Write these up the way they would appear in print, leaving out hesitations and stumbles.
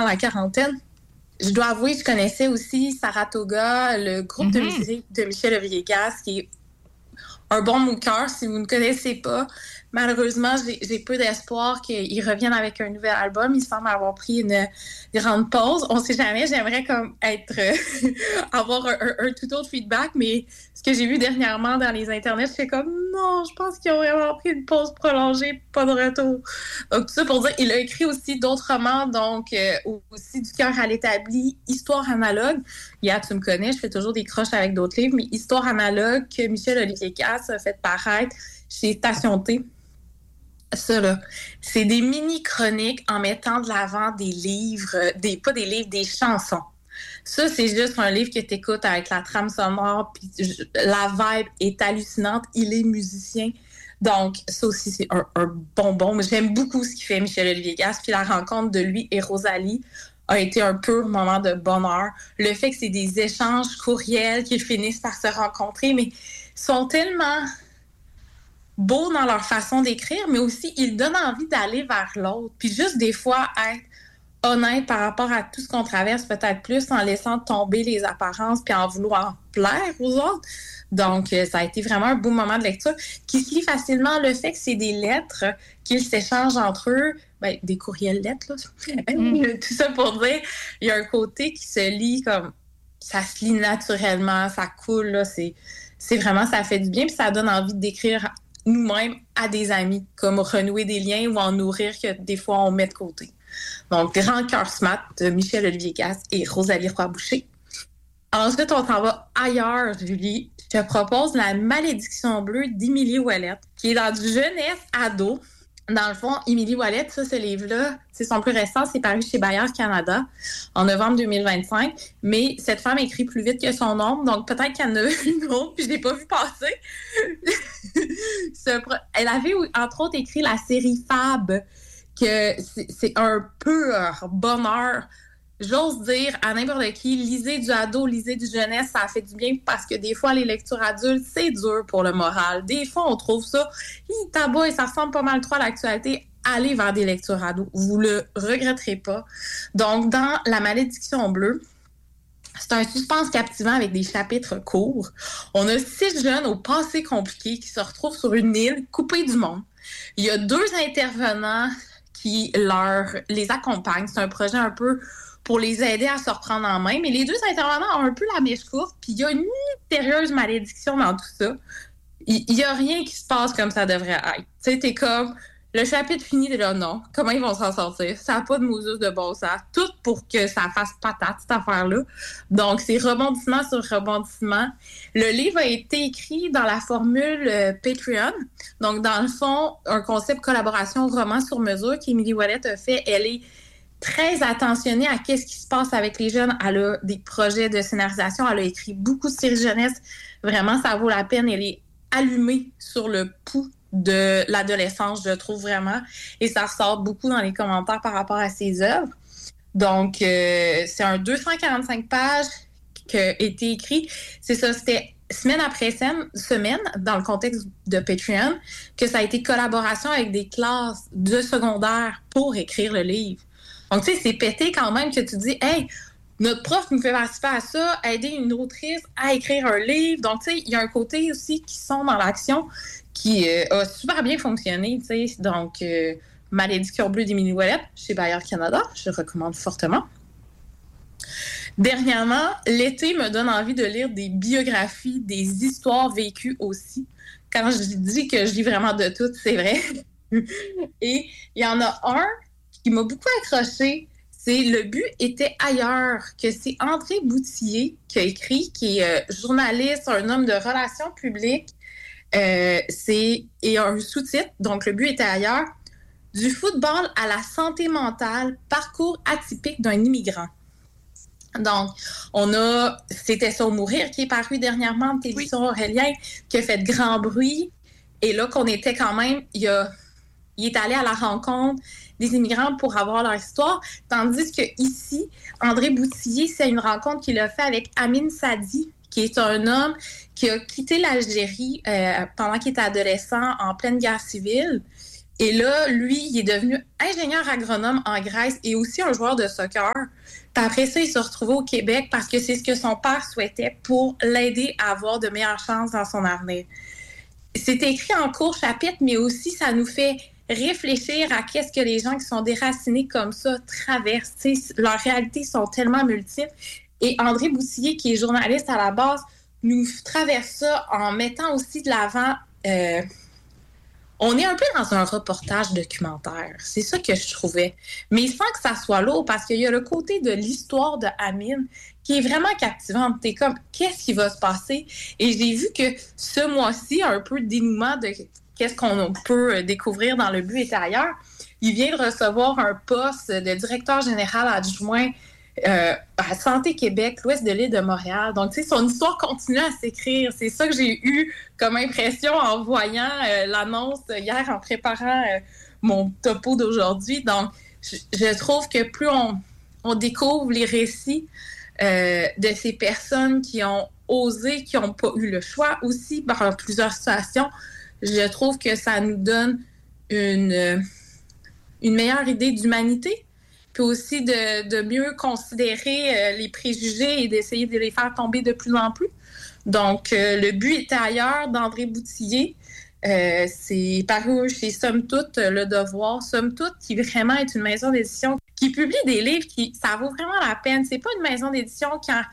la quarantaine. Je dois avouer, je connaissais aussi Saratoga, le groupe de musique de Michel Villegas, qui est un bon mot de cœur si vous ne connaissez pas. Malheureusement, j'ai peu d'espoir qu'ils reviennent avec un nouvel album. Il semble avoir pris une grande pause. On ne sait jamais. J'aimerais comme avoir un tout autre feedback, mais ce que j'ai vu dernièrement dans les internets, je fais comme non, je pense qu'ils ont vraiment pris une pause prolongée, pas de retour. Donc tout ça pour dire, il a écrit aussi d'autres romans, donc aussi Du cœur à l'établi, Histoire analogue. Tu me connais, je fais toujours des croches avec d'autres livres, mais Histoire analogue que Michel Olivier Casse a fait paraître chez Station T. Ça, là, c'est des mini-chroniques en mettant de l'avant des livres, pas des livres, des chansons. Ça, c'est juste un livre que tu écoutes avec la trame sonore, puis la vibe est hallucinante. Il est musicien. Donc, ça aussi, c'est un bonbon. J'aime beaucoup ce qu'il fait, Michel Olivier Casse. Puis la rencontre de lui et Rosalie a été un peu un moment de bonheur. Le fait que c'est des échanges courriels qui finissent par se rencontrer, mais sont tellement beaux dans leur façon d'écrire, mais aussi ils donnent envie d'aller vers l'autre. Puis juste des fois être honnête par rapport à tout ce qu'on traverse, peut-être plus en laissant tomber les apparences puis en vouloir plaire aux autres. Donc, ça a été vraiment un beau moment de lecture qui se lit facilement. Le fait que c'est des lettres qu'ils s'échangent entre eux, des courriels lettres, là. Tout ça pour dire, il y a un côté qui se lit comme ça se lit naturellement, ça coule, là. C'est vraiment, ça fait du bien, puis ça donne envie d'écrire nous-mêmes à des amis, comme renouer des liens ou en nourrir que des fois on met de côté. Donc, Grand cœur smart de Michel Olivier Casse et Rosalie Roy-Boucher. Ensuite, on s'en va ailleurs, Julie. Je te propose La malédiction bleue d'Émilie Ouellette, qui est dans du jeunesse ado. Dans le fond, Émilie Ouellette, ça, ce livre-là, c'est son plus récent, c'est paru chez Bayard Canada en novembre 2025. Mais cette femme écrit plus vite que son ombre, donc peut-être qu'il y en a une autre, puis je l'ai pas vu passer. Elle avait, entre autres, écrit la série Fab, que c'est un pur bonheur. J'ose dire à n'importe qui, lisez du ado, lisez du jeunesse, ça fait du bien parce que des fois, les lectures adultes, c'est dur pour le moral. Des fois, on trouve ça, tabac, et ça ressemble pas mal trop à l'actualité. Allez vers des lectures ados. Vous le regretterez pas. Donc, dans La malédiction bleue, c'est un suspense captivant avec des chapitres courts. On a 6 jeunes au passé compliqué qui se retrouvent sur une île coupée du monde. Il y a 2 intervenants qui les accompagnent. C'est un projet un peu pour les aider à se reprendre en main. Mais les 2 intervenants ont un peu la mèche courte, puis il y a une mystérieuse malédiction dans tout ça. Il n'y a rien qui se passe comme ça devrait être. Tu sais, t'es comme, le chapitre fini, t'es là, non, comment ils vont s'en sortir? Ça n'a pas de Moses de bon sens. Tout pour que ça fasse patate, cette affaire-là. Donc, c'est rebondissement sur rebondissement. Le livre a été écrit dans la formule Patreon. Donc, dans le fond, un concept collaboration roman sur mesure qu'Émilie Ouellette a fait. Elle est très attentionnée à qu'est-ce qui se passe avec les jeunes. Elle a des projets de scénarisation. Elle a écrit beaucoup de séries jeunesse. Vraiment, ça vaut la peine. Elle est allumée sur le pouls de l'adolescence, je trouve vraiment. Et ça ressort beaucoup dans les commentaires par rapport à ses œuvres. Donc, c'est un 245 pages qui a été écrit. C'est ça, c'était semaine après semaine, dans le contexte de Patreon, que ça a été collaboration avec des classes de secondaire pour écrire le livre. Donc, tu sais, c'est pété quand même que tu dis, hey, notre prof nous fait participer à ça, aider une autrice à écrire un livre. Donc, tu sais, il y a un côté aussi qui sont dans l'action qui a super bien fonctionné, tu sais. Donc, Malédiction bleue d'Émilie Ouellette chez Bayard Canada, je recommande fortement. Dernièrement, l'été me donne envie de lire des biographies, des histoires vécues aussi. Quand je dis que je lis vraiment de tout, c'est vrai. Et il y en a un qui m'a beaucoup accroché. C'est Le but était ailleurs, que c'est André Boutillier qui a écrit, qui est journaliste, un homme de relations publiques. Et un sous-titre, donc Le but était ailleurs, du football à la santé mentale, parcours atypique d'un immigrant. Donc, on a C'était ça ou mourir qui est paru dernièrement de Télévision Aurélien, qui a fait de grand bruit. Et là, qu'on était quand même, il est allé à la rencontre des immigrants pour avoir leur histoire. Tandis que ici, André Boutillier, c'est une rencontre qu'il a fait avec Amin Sadi, qui est un homme qui a quitté l'Algérie pendant qu'il était adolescent en pleine guerre civile. Et là, lui, il est devenu ingénieur agronome en Grèce et aussi un joueur de soccer. Puis après ça, il s'est retrouvé au Québec parce que c'est ce que son père souhaitait pour l'aider à avoir de meilleures chances dans son avenir. C'est écrit en court chapitre, mais aussi ça nous fait réfléchir à qu'est-ce que les gens qui sont déracinés comme ça traversent. T'sais, leurs réalités sont tellement multiples. Et André Boutillier, qui est journaliste à la base, nous traverse ça en mettant aussi de l'avant... on est un peu dans un reportage documentaire. C'est ça que je trouvais. Mais sans que ça soit lourd, parce qu'il y a le côté de l'histoire de Amine qui est vraiment captivante. T'es comme, qu'est-ce qui va se passer? Et j'ai vu que ce mois-ci, un peu de dénouement de qu'est-ce qu'on peut découvrir dans Le but est ailleurs. Il vient de recevoir un poste de directeur général adjoint à Santé Québec, l'ouest de l'île de Montréal. Donc, tu sais, son histoire continue à s'écrire. C'est ça que j'ai eu comme impression en voyant l'annonce hier, en préparant mon topo d'aujourd'hui. Donc, je trouve que plus on découvre les récits de ces personnes qui ont osé, qui n'ont pas eu le choix aussi par plusieurs situations, je trouve que ça nous donne une meilleure idée d'humanité, puis aussi de mieux considérer les préjugés et d'essayer de les faire tomber de plus en plus. Donc, Le but était ailleurs d'André Boutillier. C'est paru chez Somme Toute, Le Devoir. Somme Toute, qui vraiment est une maison d'édition qui publie des livres qui, ça vaut vraiment la peine. C'est pas une maison d'édition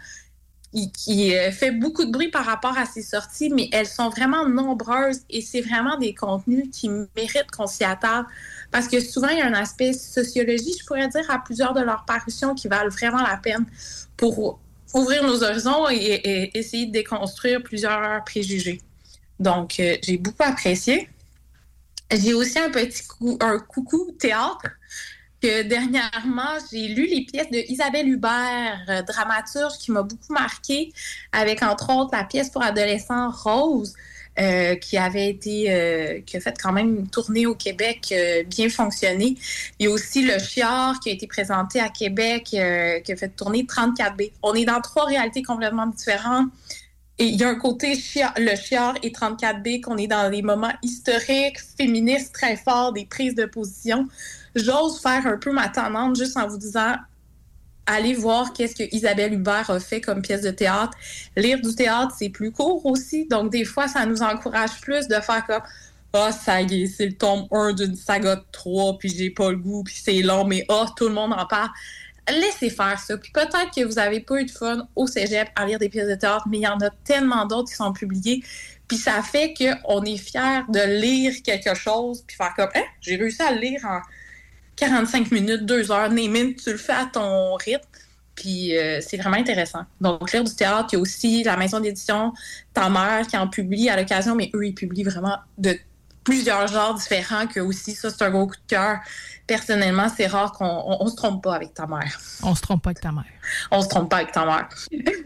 qui fait beaucoup de bruit par rapport à ses sorties, mais elles sont vraiment nombreuses et c'est vraiment des contenus qui méritent qu'on s'y attarde. Parce que souvent, il y a un aspect sociologie, je pourrais dire, à plusieurs de leurs parutions qui valent vraiment la peine pour ouvrir nos horizons et essayer de déconstruire plusieurs préjugés. Donc, j'ai beaucoup apprécié. J'ai aussi un coucou théâtre que dernièrement, j'ai lu les pièces de Isabelle Hubert, dramaturge qui m'a beaucoup marquée, avec entre autres la pièce pour adolescents Rose, qui avait été, qui a fait quand même une tournée au Québec bien fonctionner. Il y a aussi Le Chiard qui a été présenté à Québec, qui a fait tourner 34B. On est dans 3 réalités complètement différentes. Et il y a un côté Le Chiard et 34B qu'on est dans des moments historiques, féministes très forts, des prises de position. J'ose faire un peu ma tendance juste en vous disant allez voir qu'est-ce que Isabelle Hubert a fait comme pièce de théâtre. Lire du théâtre, c'est plus court aussi. Donc, des fois, ça nous encourage plus de faire comme ça y est, c'est le tome 1 d'une saga de 3, puis j'ai pas le goût, puis c'est long, mais tout le monde en parle. Laissez faire ça. Puis peut-être que vous n'avez pas eu de fun au cégep à lire des pièces de théâtre, mais il y en a tellement d'autres qui sont publiées. Puis ça fait qu'on est fiers de lire quelque chose, puis faire comme j'ai réussi à le lire en 45 minutes, 2 heures, Némine, tu le fais à ton rythme. Puis c'est vraiment intéressant. Donc, lire du théâtre, il y a aussi la maison d'édition Ta Mère qui en publie à l'occasion, mais eux, ils publient vraiment de plusieurs genres différents, que aussi, ça, c'est un gros coup de cœur. Personnellement, c'est rare qu'on se trompe pas avec Ta Mère. On se trompe pas avec Ta Mère. On se trompe pas avec Ta Mère.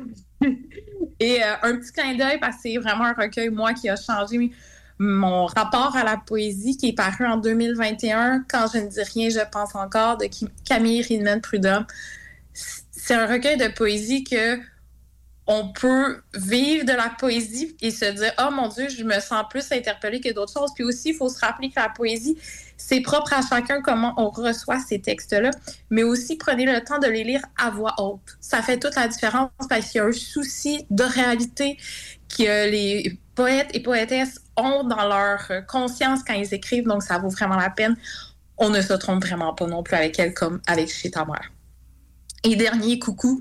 Et un petit clin d'œil, parce que c'est vraiment un recueil, moi, qui a changé mon rapport à la poésie, qui est paru en 2021, Quand je ne dis rien, je pense encore, de Camille Riedemann-Prudhomme. C'est un recueil de poésie que on peut vivre de la poésie et se dire « Oh mon Dieu, je me sens plus interpellée que d'autres choses. » Puis aussi, il faut se rappeler que la poésie, c'est propre à chacun comment on reçoit ces textes-là. Mais aussi, prenez le temps de les lire à voix haute. Ça fait toute la différence parce qu'il y a un souci de réalité que les poètes et poétesses ont dans leur conscience quand ils écrivent. Donc, ça vaut vraiment la peine. On ne se trompe vraiment pas non plus avec elle comme avec Chez ta mère. Et dernier coucou,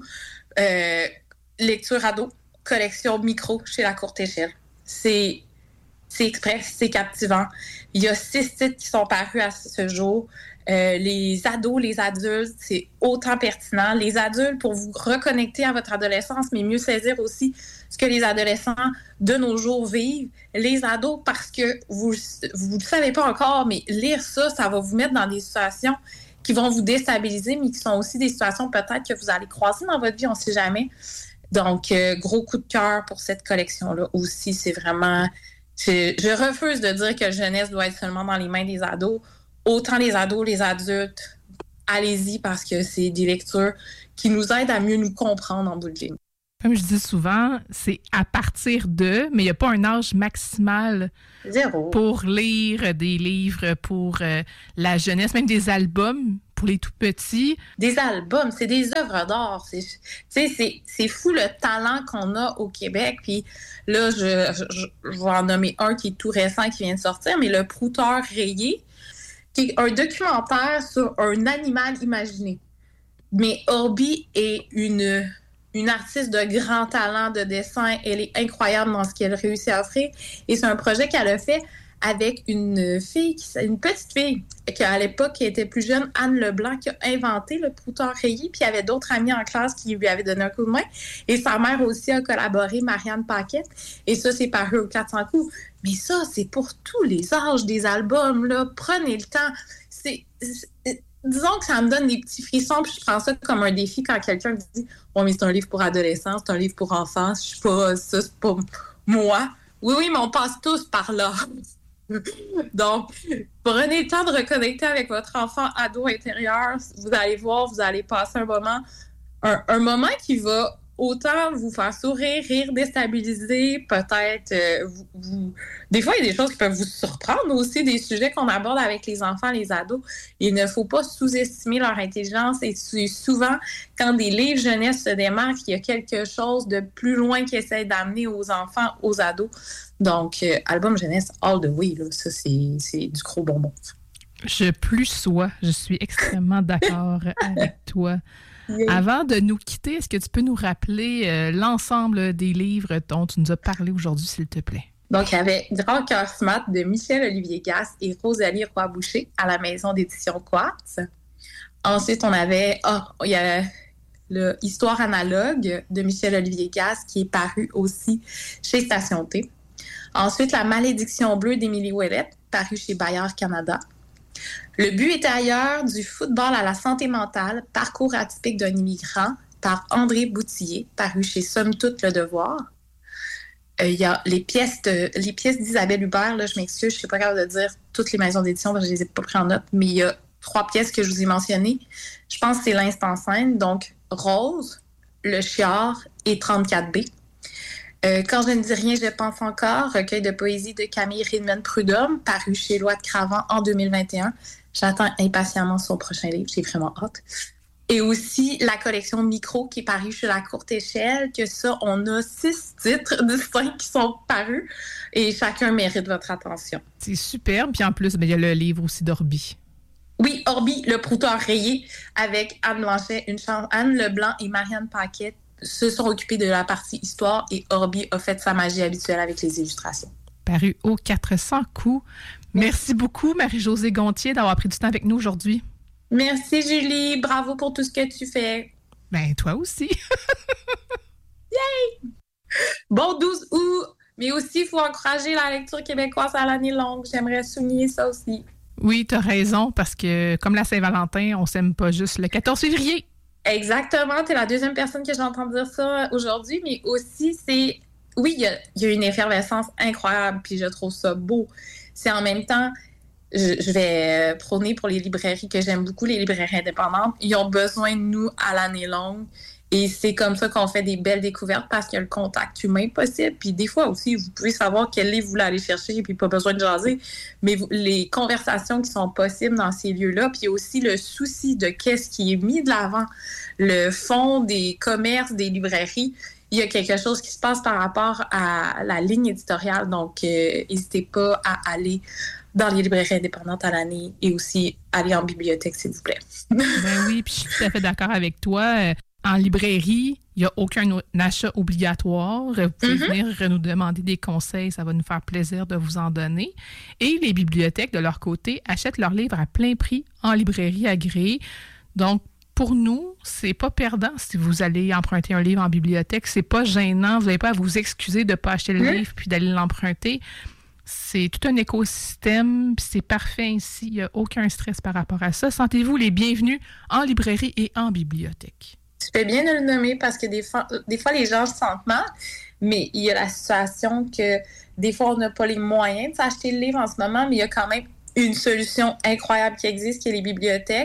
lecture ado, collection micro chez La Courte Échelle. C'est express, c'est captivant. Il y a 6 titres qui sont parus à ce jour. Les ados, les adultes, c'est autant pertinent. Les adultes pour vous reconnecter à votre adolescence, mais mieux saisir aussi ce que les adolescents de nos jours vivent. Les ados, parce que vous ne le savez pas encore, mais lire ça, ça va vous mettre dans des situations qui vont vous déstabiliser, mais qui sont aussi des situations peut-être que vous allez croiser dans votre vie, on ne sait jamais. Donc, gros coup de cœur pour cette collection-là aussi. C'est vraiment... Je refuse de dire que la jeunesse doit être seulement dans les mains des ados. Autant les ados, les adultes, allez-y parce que c'est des lectures qui nous aident à mieux nous comprendre en bout de ligne. Comme je dis souvent, c'est à partir de, mais il n'y a pas un âge maximal Zéro. pour lire des livres pour la jeunesse, même des albums pour les tout petits. Des albums, c'est des œuvres d'art. C'est fou le talent qu'on a au Québec. Puis là, je vais en nommer un qui est tout récent, qui vient de sortir, mais Le Prouteur rayé, qui est un documentaire sur un animal imaginé. Mais Orbi est une artiste de grand talent de dessin. Elle est incroyable dans ce qu'elle réussit à offrir. Et c'est un projet qu'elle a fait avec une petite fille qui, à l'époque, qui était plus jeune, Anne Leblanc, qui a inventé le Prouteur rayé. Puis il y avait d'autres amis en classe qui lui avaient donné un coup de main. Et sa mère aussi a collaboré, Marianne Paquette. Et ça, c'est paru au 400 coups. Mais ça, c'est pour tous les âges des albums, là. Prenez le temps. Disons que ça me donne des petits frissons, puis je prends ça comme un défi quand quelqu'un me dit « Ouais, mais c'est un livre pour adolescents, c'est un livre pour enfants, je suis pas... ça, c'est pas moi. » Oui, mais on passe tous par là. Donc, prenez le temps de reconnecter avec votre enfant ado intérieur. Vous allez voir, vous allez passer un moment qui va autant vous faire sourire, rire, déstabiliser, peut-être des fois, il y a des choses qui peuvent vous surprendre aussi, des sujets qu'on aborde avec les enfants, les ados. Il ne faut pas sous-estimer leur intelligence et souvent, quand des livres jeunesse se démarquent, il y a quelque chose de plus loin qu'ils essaient d'amener aux enfants, aux ados. Donc, album jeunesse all the way, là, ça, c'est du gros bonbon. Je suis extrêmement d'accord avec toi. Yeah. Avant de nous quitter, est-ce que tu peux nous rappeler l'ensemble des livres dont tu nous as parlé aujourd'hui, s'il te plaît? Donc, il y avait Grand cœur smart de Michel-Olivier Gasse et Rosalie Roy-Boucher à la maison d'édition Quartz. Ensuite, il y a Histoire analogue de Michel-Olivier Gasse qui est paru aussi chez Station T. Ensuite, La malédiction bleue d'Émilie Ouellette, paru chez Bayard Canada. Le but était ailleurs, du football à la santé mentale, parcours atypique d'un immigrant, par André Boutillier, paru chez Somme toute le devoir. Il y a les pièces d'Isabelle Hubert, là, je m'excuse, je ne suis pas capable de dire toutes les maisons d'édition parce que je ne les ai pas pris en note, mais il y a 3 pièces que je vous ai mentionnées. Je pense que c'est l'instant scène, donc Rose, Le Chiard et 34B. Quand je ne dis rien, je pense encore, recueil de poésie de Camille Ridman-Prudhomme, paru chez Loi de Cravant en 2021. J'attends impatiemment son prochain livre, j'ai vraiment hâte. Et aussi la collection Micro qui est parue chez La Courte Échelle, que ça, on a 6 titres distincts qui sont parus et chacun mérite votre attention. C'est superbe, puis en plus, il y a le livre aussi d'Orbi. Oui, Orbi, Le Prouteur rayé, avec Anne Blanchet, Anne Leblanc et Marianne Paquette se sont occupés de la partie histoire et Orbi a fait sa magie habituelle avec les illustrations. Paru aux 400 coups. Merci beaucoup, Marie-Josée Gontier, d'avoir pris du temps avec nous aujourd'hui. Merci, Julie. Bravo pour tout ce que tu fais. Ben, toi aussi. Yay! Bon 12 août, mais aussi, il faut encourager la lecture québécoise à l'année longue. J'aimerais souligner ça aussi. Oui, tu as raison, parce que comme la Saint-Valentin, on s'aime pas juste le 14 février. Exactement, tu es la deuxième personne que j'entends dire ça aujourd'hui, mais aussi, oui, il y a une effervescence incroyable, puis je trouve ça beau. C'est en même temps, je vais prôner pour les librairies que j'aime beaucoup, les librairies indépendantes. Ils ont besoin de nous à l'année longue. Et c'est comme ça qu'on fait des belles découvertes parce qu'il y a le contact humain possible. Puis des fois aussi, vous pouvez savoir quel livre vous voulez aller chercher et puis pas besoin de jaser. Mais les conversations qui sont possibles dans ces lieux-là, puis aussi le souci de qu'est-ce qui est mis de l'avant, le fond des commerces, des librairies, il y a quelque chose qui se passe par rapport à la ligne éditoriale. Donc, n'hésitez pas à aller dans les librairies indépendantes à l'année et aussi aller en bibliothèque, s'il vous plaît. Ben oui, puis je suis tout à fait d'accord avec toi. En librairie, il n'y a aucun achat obligatoire. Vous pouvez venir nous demander des conseils, ça va nous faire plaisir de vous en donner. Et les bibliothèques, de leur côté, achètent leurs livres à plein prix en librairie agréée. Donc, pour nous, c'est pas perdant si vous allez emprunter un livre en bibliothèque. C'est pas gênant. Vous n'avez pas à vous excuser de ne pas acheter le livre puis d'aller l'emprunter. C'est tout un écosystème, puis c'est parfait ainsi. Il n'y a aucun stress par rapport à ça. Sentez-vous les bienvenus en librairie et en bibliothèque. Tu fais bien de le nommer parce que des fois, les gens se sentent mal, mais il y a la situation que des fois, on n'a pas les moyens de s'acheter le livre en ce moment, mais il y a quand même une solution incroyable qui existe, qui est les bibliothèques,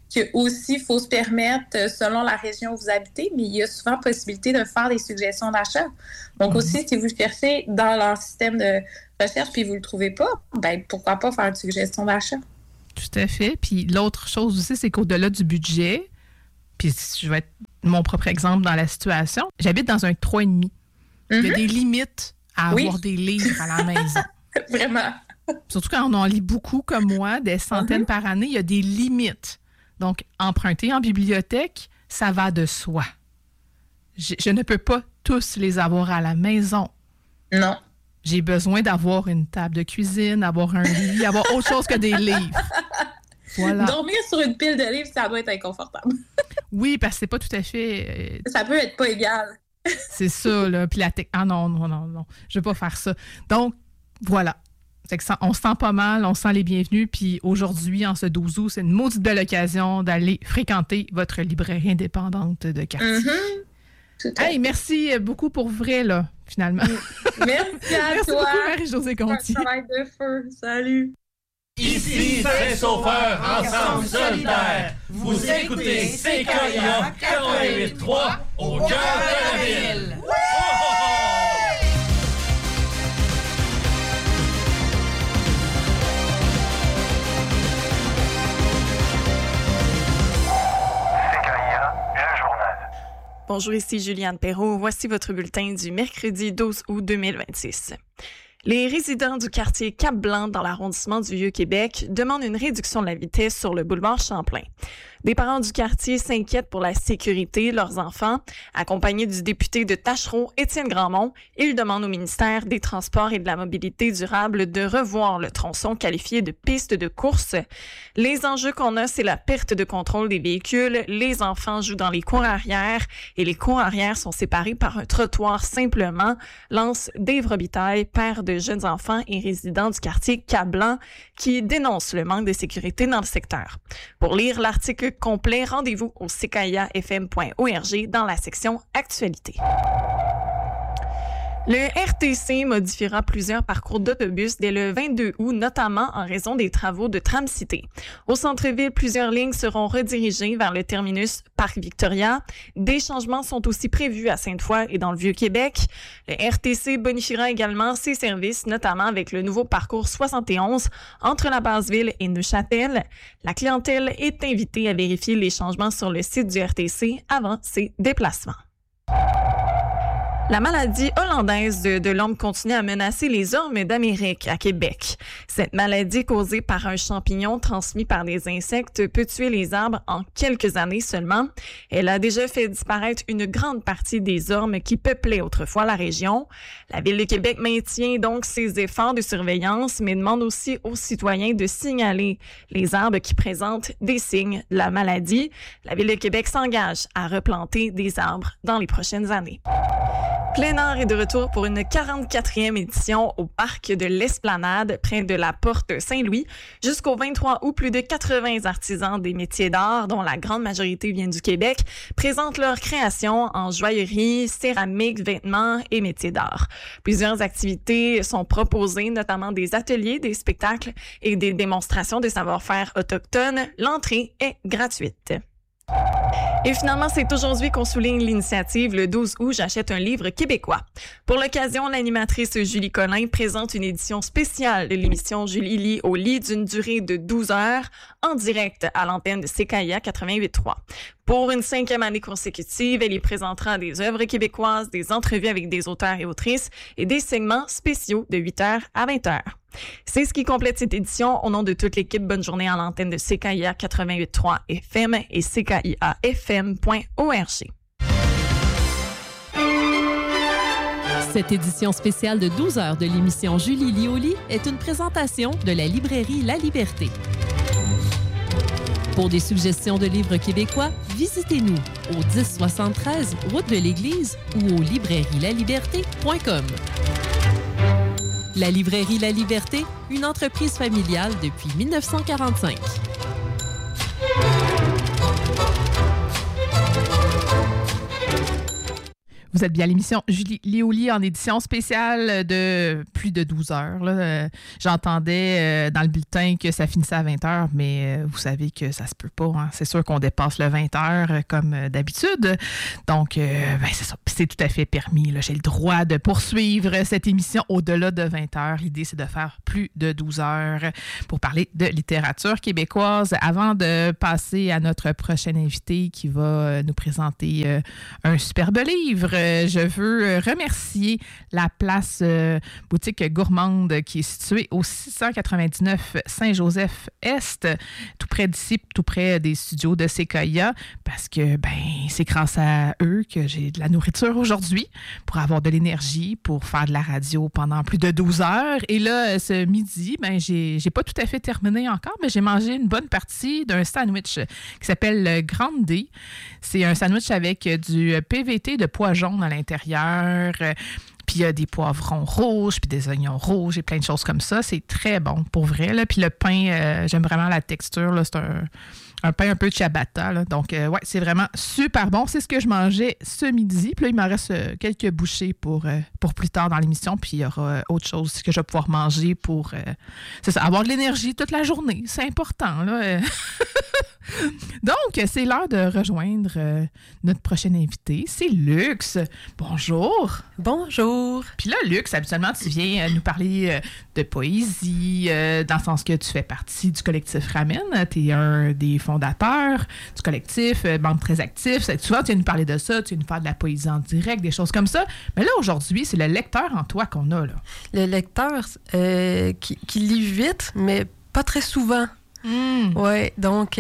aussi, il faut se permettre, selon la région où vous habitez, mais il y a souvent possibilité de faire des suggestions d'achat. Donc aussi, si vous cherchez dans leur système de recherche puis vous ne le trouvez pas, ben pourquoi pas faire une suggestion d'achat? Tout à fait. Puis l'autre chose aussi, c'est qu'au-delà du budget, puis je vais être mon propre exemple dans la situation, j'habite dans un 3,5. Il y a des limites à avoir des livres à la maison. Vraiment. Surtout quand on en lit beaucoup comme moi, des centaines par année, il y a des limites. Donc, emprunter en bibliothèque, ça va de soi. Je ne peux pas tous les avoir à la maison. Non. J'ai besoin d'avoir une table de cuisine, avoir un lit, avoir autre chose que des livres. Voilà. Dormir sur une pile de livres, ça doit être inconfortable. Oui, parce que c'est pas tout à fait... Ça peut être pas égal. C'est ça, là. Puis Ah non. Je veux pas faire ça. Donc, voilà. Fait que on se sent pas mal, on se sent les bienvenus. Puis aujourd'hui, en ce 12 août, c'est une maudite belle occasion d'aller fréquenter votre librairie indépendante de quartier. Hey, merci beaucoup pour vrai, là, finalement. Merci à merci toi. Beaucoup, Marie-Josée Gontier. Un travail de feu. Salut. Ici Saint-Sauveur, ensemble solidaire. Vous écoutez CKIA 88.3 au cœur de la ville. Bonjour, ici Juliane Perrault. Voici votre bulletin du mercredi 12 août 2026. Les résidents du quartier Cap-Blanc dans l'arrondissement du Vieux-Québec demandent une réduction de la vitesse sur le boulevard Champlain. Des parents du quartier s'inquiètent pour la sécurité de leurs enfants. Accompagnés du député de Taschereau, Étienne Grandmont, ils demandent au ministère des Transports et de la Mobilité durable de revoir le tronçon qualifié de piste de course. Les enjeux qu'on a, c'est la perte de contrôle des véhicules. Les enfants jouent dans les cours arrière et les cours arrière sont séparés par un trottoir simplement, lance Dave Robitaille, père de jeunes enfants et résident du quartier Cap-Blanc, qui dénonce le manque de sécurité dans le secteur. Pour lire l'article complet, rendez-vous au ckifm.org dans la section Actualité. Le RTC modifiera plusieurs parcours d'autobus dès le 22 août, notamment en raison des travaux de Tram-Cité. Au centre-ville, plusieurs lignes seront redirigées vers le terminus Parc Victoria. Des changements sont aussi prévus à Sainte-Foy et dans le Vieux-Québec. Le RTC bonifiera également ses services, notamment avec le nouveau parcours 71 entre la Basse-Ville et Neuchâtel. La clientèle est invitée à vérifier les changements sur le site du RTC avant ses déplacements. La maladie hollandaise de l'orme continue à menacer les ormes d'Amérique à Québec. Cette maladie causée par un champignon transmis par des insectes peut tuer les arbres en quelques années seulement. Elle a déjà fait disparaître une grande partie des ormes qui peuplaient autrefois la région. La Ville de Québec maintient donc ses efforts de surveillance, mais demande aussi aux citoyens de signaler les arbres qui présentent des signes de la maladie. La Ville de Québec s'engage à replanter des arbres dans les prochaines années. Plein Air est de retour pour une 44e édition au parc de l'Esplanade, près de la Porte Saint-Louis. Jusqu'au 23 août, plus de 80 artisans des métiers d'art, dont la grande majorité viennent du Québec, présentent leurs créations en joaillerie, céramique, vêtements et métiers d'art. Plusieurs activités sont proposées, notamment des ateliers, des spectacles et des démonstrations de savoir-faire autochtones. L'entrée est gratuite. Et finalement, c'est aujourd'hui qu'on souligne l'initiative. Le 12 août, j'achète un livre québécois. Pour l'occasion, l'animatrice Julie Collin présente une édition spéciale de l'émission Julie lit au lit d'une durée de 12 heures en direct à l'antenne de CKIA 88.3. Pour une 5e année consécutive, elle y présentera des œuvres québécoises, des entrevues avec des auteurs et autrices et des segments spéciaux de 8h à 20h. C'est ce qui complète cette édition. Au nom de toute l'équipe, bonne journée à l'antenne de CKIA 88.3 FM et CKIAFM.org. Cette édition spéciale de 12 heures de l'émission Julie lit au lit est une présentation de la librairie La Liberté. Pour des suggestions de livres québécois, visitez-nous au 1073 route de l'Église ou au librairielaliberté.com. La librairie La Liberté, une entreprise familiale depuis 1945. Vous êtes bien à l'émission Julie Léauli en édition spéciale de plus de 12 heures. Là. J'entendais dans le bulletin que ça finissait à 20 heures, mais vous savez que ça se peut pas. Hein. C'est sûr qu'on dépasse le 20 heures comme d'habitude. Donc, c'est ça. C'est tout à fait permis. Là. J'ai le droit de poursuivre cette émission au-delà de 20 heures. L'idée, c'est de faire plus de 12 heures pour parler de littérature québécoise. Avant de passer à notre prochain invité qui va nous présenter un superbe livre, je veux remercier la place boutique gourmande qui est située au 699 Saint-Joseph-Est, tout près d'ici, tout près des studios de Sequoia, parce que c'est grâce à eux que j'ai de la nourriture aujourd'hui pour avoir de l'énergie, pour faire de la radio pendant plus de 12 heures. Et là, ce midi, j'ai pas tout à fait terminé encore, mais j'ai mangé une bonne partie d'un sandwich qui s'appelle Grande D. C'est un sandwich avec du PVT de pois jaunes à l'intérieur, puis il y a des poivrons rouges, puis des oignons rouges et plein de choses comme ça. C'est très bon, pour vrai. Là. Puis le pain, j'aime vraiment la texture. Là. C'est un pain un peu de ciabatta. Là. Donc, c'est vraiment super bon. C'est ce que je mangeais ce midi. Puis là, il m'en reste quelques bouchées pour plus tard dans l'émission. Puis il y aura autre chose que je vais pouvoir manger pour avoir de l'énergie toute la journée. C'est important. Là. Donc, c'est l'heure de rejoindre notre prochain invité. C'est Luxe. Bonjour. Bonjour. Puis là, Luxe, habituellement, tu viens nous parler de poésie, dans le sens que tu fais partie du collectif Ramen. Tu es un des fondateurs du collectif, membre très actif. Souvent, tu viens nous parler de ça, tu viens nous faire de la poésie en direct, des choses comme ça. Mais là, aujourd'hui, c'est le lecteur en toi qu'on a. Là. Le lecteur qui lit vite, mais pas très souvent. Oui, donc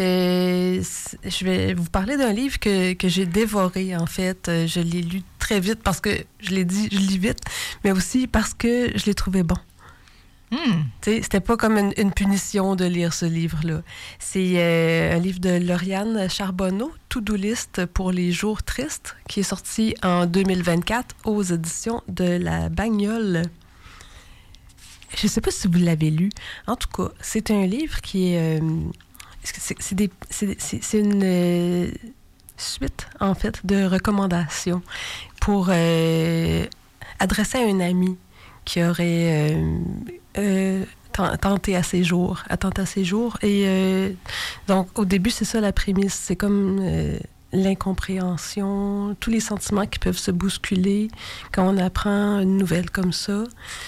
je vais vous parler d'un livre que j'ai dévoré, en fait. Je l'ai lu très vite parce que, je l'ai dit, je lis vite, mais aussi parce que je l'ai trouvé bon. C'était pas comme une punition de lire ce livre-là. C'est un livre de Lauriane Charbonneau, To-Do List pour les jours tristes, qui est sorti en 2024 aux éditions de La Bagnole. Je ne sais pas si vous l'avez lu. En tout cas, c'est un livre qui est... c'est une suite, en fait, de recommandations pour adresser à un ami qui aurait tenté à ses jours. Et donc, au début, c'est ça la prémisse. C'est comme... l'incompréhension, tous les sentiments qui peuvent se bousculer quand on apprend une nouvelle comme ça.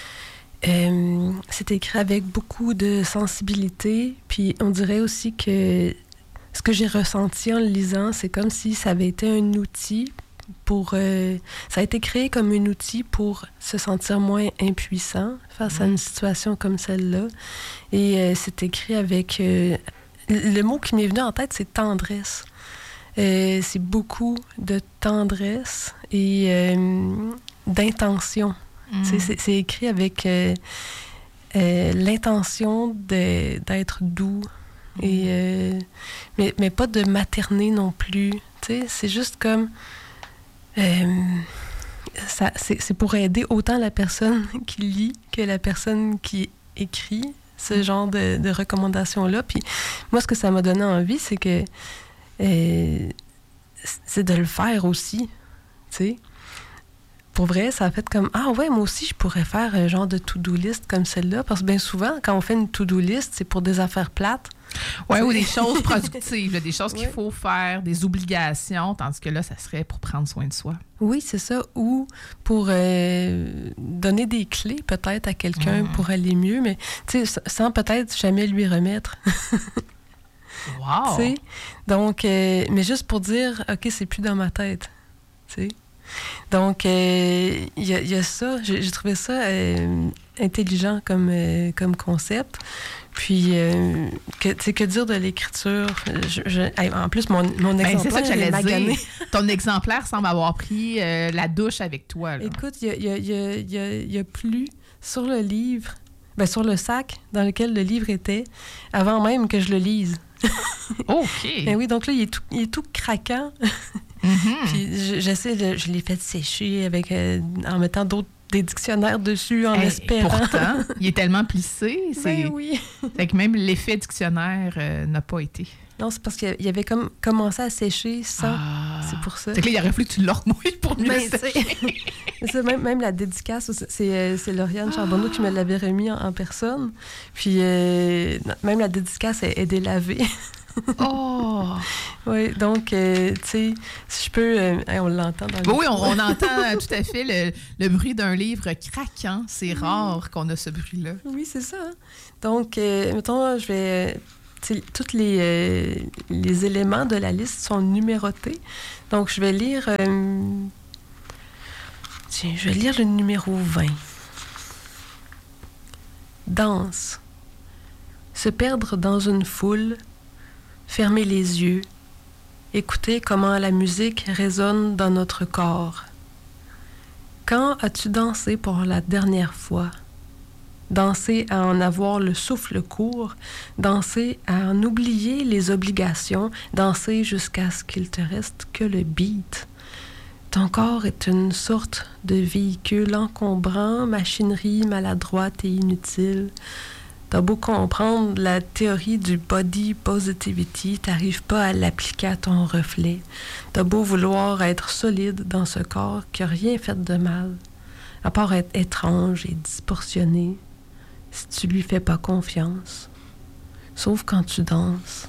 C'est écrit avec beaucoup de sensibilité, puis on dirait aussi que ce que j'ai ressenti en le lisant, c'est comme si ça avait été un outil pour... ça a été créé comme un outil pour se sentir moins impuissant face à une situation comme celle-là. Et c'est écrit avec... le mot qui m'est venu en tête, c'est tendresse. C'est beaucoup de tendresse et d'intention. C'est écrit avec l'intention d'être doux, et, mais pas de materner non plus. C'est juste comme... c'est pour aider autant la personne qui lit que la personne qui écrit ce genre de recommandations-là. Puis moi, ce que ça m'a donné envie, c'est que c'est de le faire aussi, tu sais. Pour vrai, ça a fait comme « Ah ouais, moi aussi, je pourrais faire un genre de to-do list comme celle-là. » Parce que bien souvent, quand on fait une to-do list, c'est pour des affaires plates. Oui, ou des choses productives, des choses qu'il faut faire, des obligations, tandis que là, ça serait pour prendre soin de soi. Oui, c'est ça. Ou pour donner des clés peut-être à quelqu'un pour aller mieux, mais sans peut-être jamais lui remettre. Wow! T'sais? Donc, mais juste pour dire, OK, c'est plus dans ma tête. Tu sais? Donc, il y a ça. J'ai trouvé ça intelligent comme concept. Puis, que dire de l'écriture? En plus, mon exemplaire, c'est ça que j'allais magané. dire. Ton exemplaire semble avoir pris la douche avec toi. Là. Écoute, il y a plus sur le livre, sur le sac dans lequel le livre était, avant même que je le lise. OK. Oui, donc là, il est tout craquant. Puis je l'ai fait sécher en mettant des dictionnaires dessus, en espérant. Pourtant, il est tellement plissé. Oui. Fait que même l'effet dictionnaire n'a pas été. Non, c'est parce qu'il avait comme commencé à sécher sans C'est pour ça. C'est que là, il aurait fallu que tu le remouilles pour mieux même la dédicace, c'est Lauriane Charbonneau qui me l'avait remis en personne. Puis même la dédicace est délavée. Oh! Oui, donc, tu sais, si je peux... on l'entend dans le Oui, on entend tout à fait le bruit d'un livre craquant. C'est rare qu'on a ce bruit-là. Oui, c'est ça. Donc, mettons, je vais... tous les éléments de la liste sont numérotés. Donc, je vais lire... je vais lire le numéro 20. Danse. Se perdre dans une foule... Fermer les yeux, écouter comment la musique résonne dans notre corps. Quand as-tu dansé pour la dernière fois? Danser à en avoir le souffle court, danser à en oublier les obligations, danser jusqu'à ce qu'il te reste que le beat. Ton corps est une sorte de véhicule encombrant, machinerie maladroite et inutile. T'as beau comprendre la théorie du body positivity, t'arrives pas à l'appliquer à ton reflet. T'as beau vouloir être solide dans ce corps qui a rien fait de mal, à part être étrange et disproportionné, si tu lui fais pas confiance. Sauf quand tu danses.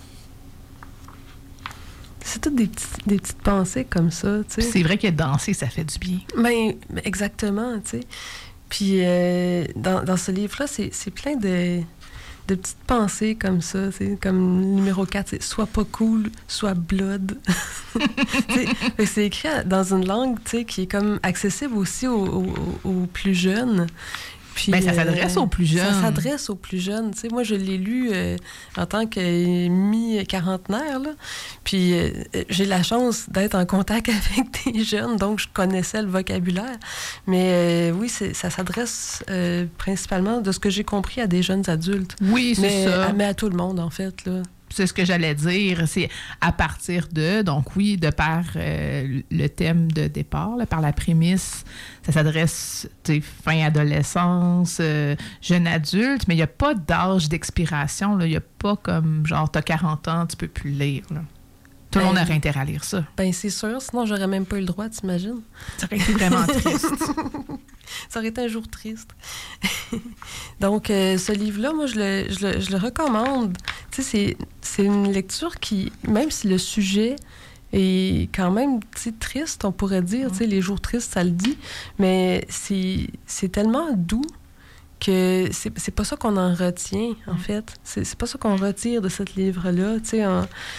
C'est toutes des petites pensées comme ça, tu sais. C'est vrai que danser, ça fait du bien. Ben, exactement, tu sais. Puis dans ce livre-là, c'est plein de petites pensées comme ça. Comme numéro 4, c'est « Sois pas cool, sois blood ». C'est écrit dans une langue qui est comme accessible aussi aux plus jeunes. Puis, ça s'adresse aux plus jeunes. Ça s'adresse aux plus jeunes. T'sais, moi, je l'ai lu en tant que mi-quarantenaire. Là. Puis j'ai la chance d'être en contact avec des jeunes, donc je connaissais le vocabulaire. Mais oui, ça s'adresse principalement, de ce que j'ai compris, à des jeunes adultes. Oui, c'est ça. Mais à tout le monde, en fait, là. C'est ce que j'allais dire. C'est à partir de... Donc oui, de par le thème de départ, là, par la prémisse, ça s'adresse fin adolescence, jeune adulte, mais il n'y a pas d'âge d'expiration. Il n'y a pas comme, genre, t'as 40 ans, tu peux plus lire. Là. Tout le monde aurait intérêt à lire ça. Ben c'est sûr, sinon j'aurais même pas eu le droit, t'imagines? Ça aurait été vraiment triste. Ça aurait été un jour triste. Donc, ce livre-là, moi, je le recommande. Tu sais, c'est une lecture qui, même si le sujet est quand même triste, on pourrait dire, tu sais, les jours tristes, ça le dit, mais c'est tellement doux que c'est pas ça qu'on en retient, en fait. C'est pas ça qu'on retire de ce livre-là, tu sais,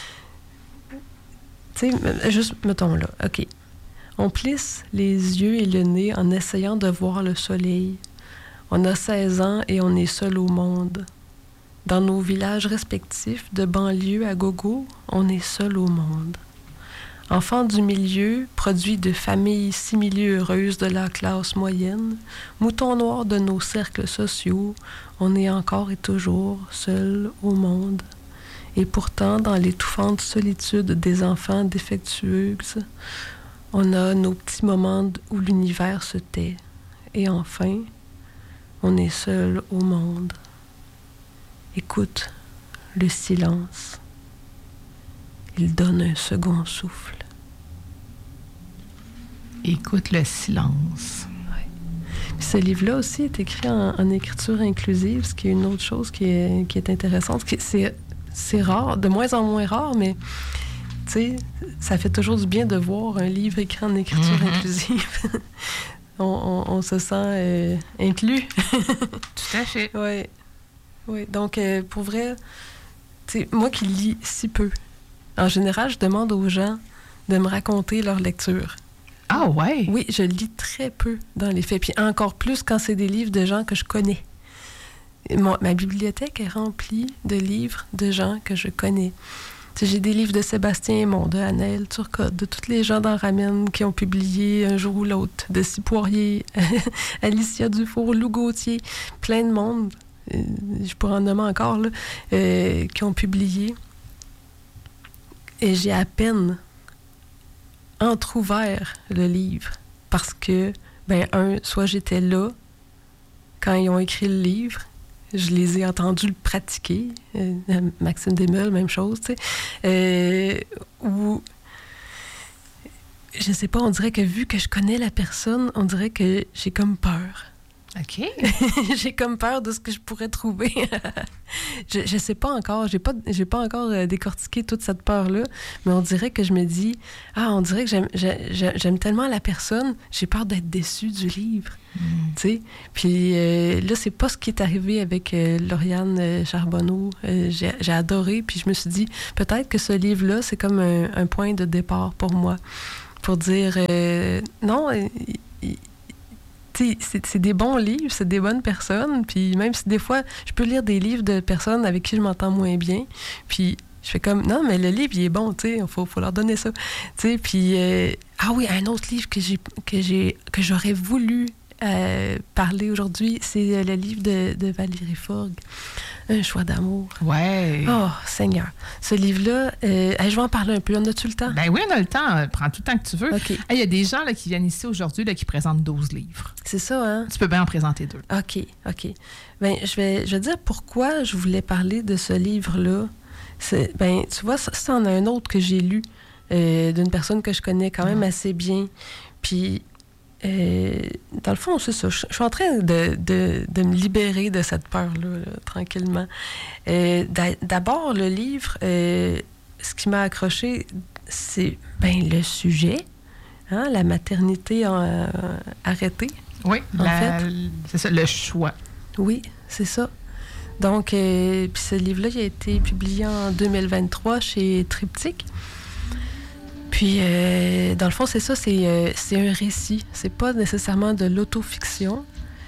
tu sais, juste, mettons là, OK. On plisse les yeux et le nez en essayant de voir le soleil. On a 16 ans et on est seul au monde. Dans nos villages respectifs, de banlieue à gogo, on est seul au monde. Enfants du milieu, produits de familles simili-heureuses de la classe moyenne, moutons noirs de nos cercles sociaux, on est encore et toujours seul au monde. Et pourtant, dans l'étouffante solitude des enfants défectueuses, on a nos petits moments où l'univers se tait. Et enfin, on est seul au monde. Écoute le silence. Il donne un second souffle. Écoute le silence. Ouais. Puis ce livre-là aussi est écrit en écriture inclusive, ce qui est une autre chose qui est intéressante. C'est rare, de moins en moins rare, mais tu sais, ça fait toujours du bien de voir un livre écrit en écriture inclusive. on se sent inclus. Tout à fait. Oui. Oui. Donc, pour vrai, tu sais, moi qui lis si peu, en général, je demande aux gens de me raconter leur lecture. Ah ouais? Oui, je lis très peu dans les faits. Puis encore plus quand c'est des livres de gens que je connais. Ma bibliothèque est remplie de livres de gens que je connais. T'sais, j'ai des livres de Sébastien Aymon, de Anaëlle Turcotte, de tous les gens dans Ramen qui ont publié un jour ou l'autre, de Cy Poirier, Alicia Dufour, Lou Gauthier, plein de monde, je pourrais en nommer encore, là, qui ont publié. Et j'ai à peine entrouvert le livre parce que, soit j'étais là quand ils ont écrit le livre, je les ai entendus le pratiquer. Maxime Desmeules, même chose, tu sais. Ou je sais pas, on dirait que vu que je connais la personne, on dirait que j'ai comme peur. OK. J'ai comme peur de ce que je pourrais trouver. Je sais pas encore, j'ai pas encore décortiqué toute cette peur-là, mais on dirait que je me dis, on dirait que j'aime tellement la personne, j'ai peur d'être déçue du livre. Tu sais? Puis là, c'est pas ce qui est arrivé avec Lauriane Charbonneau. J'ai adoré, puis je me suis dit, peut-être que ce livre-là, c'est comme un point de départ pour moi, pour dire, non, c'est des bons livres, c'est des bonnes personnes, puis même si des fois, je peux lire des livres de personnes avec qui je m'entends moins bien, puis je fais comme, non, mais le livre, il est bon, tu sais, faut leur donner ça, tu sais, puis, oui, un autre livre que j'aurais voulu parler aujourd'hui, c'est le livre de Valérie Forgue, Un choix d'amour. Ouais. Oh, Seigneur. Ce livre-là, je vais en parler un peu. On a-tu le temps? Ben oui, on a le temps. Prends tout le temps que tu veux. OK. Il y a des gens là, qui viennent ici aujourd'hui là, qui présentent 12 livres. C'est ça, hein? Tu peux bien en présenter 2. OK. Ben, je vais dire pourquoi je voulais parler de ce livre-là. Ben, tu vois, ça en a un autre que j'ai lu d'une personne que je connais quand même assez bien. Puis, dans le fond, c'est ça. Je suis en train de me libérer de cette peur-là, là, tranquillement. D'abord, le livre, ce qui m'a accroché, c'est le sujet, hein, la maternité arrêtée. Oui, fait. C'est ça, le choix. Oui, c'est ça. Donc, puis ce livre-là, il a été publié en 2023 chez Triptyque. Puis, dans le fond, c'est ça, c'est un récit. C'est pas nécessairement de l'autofiction.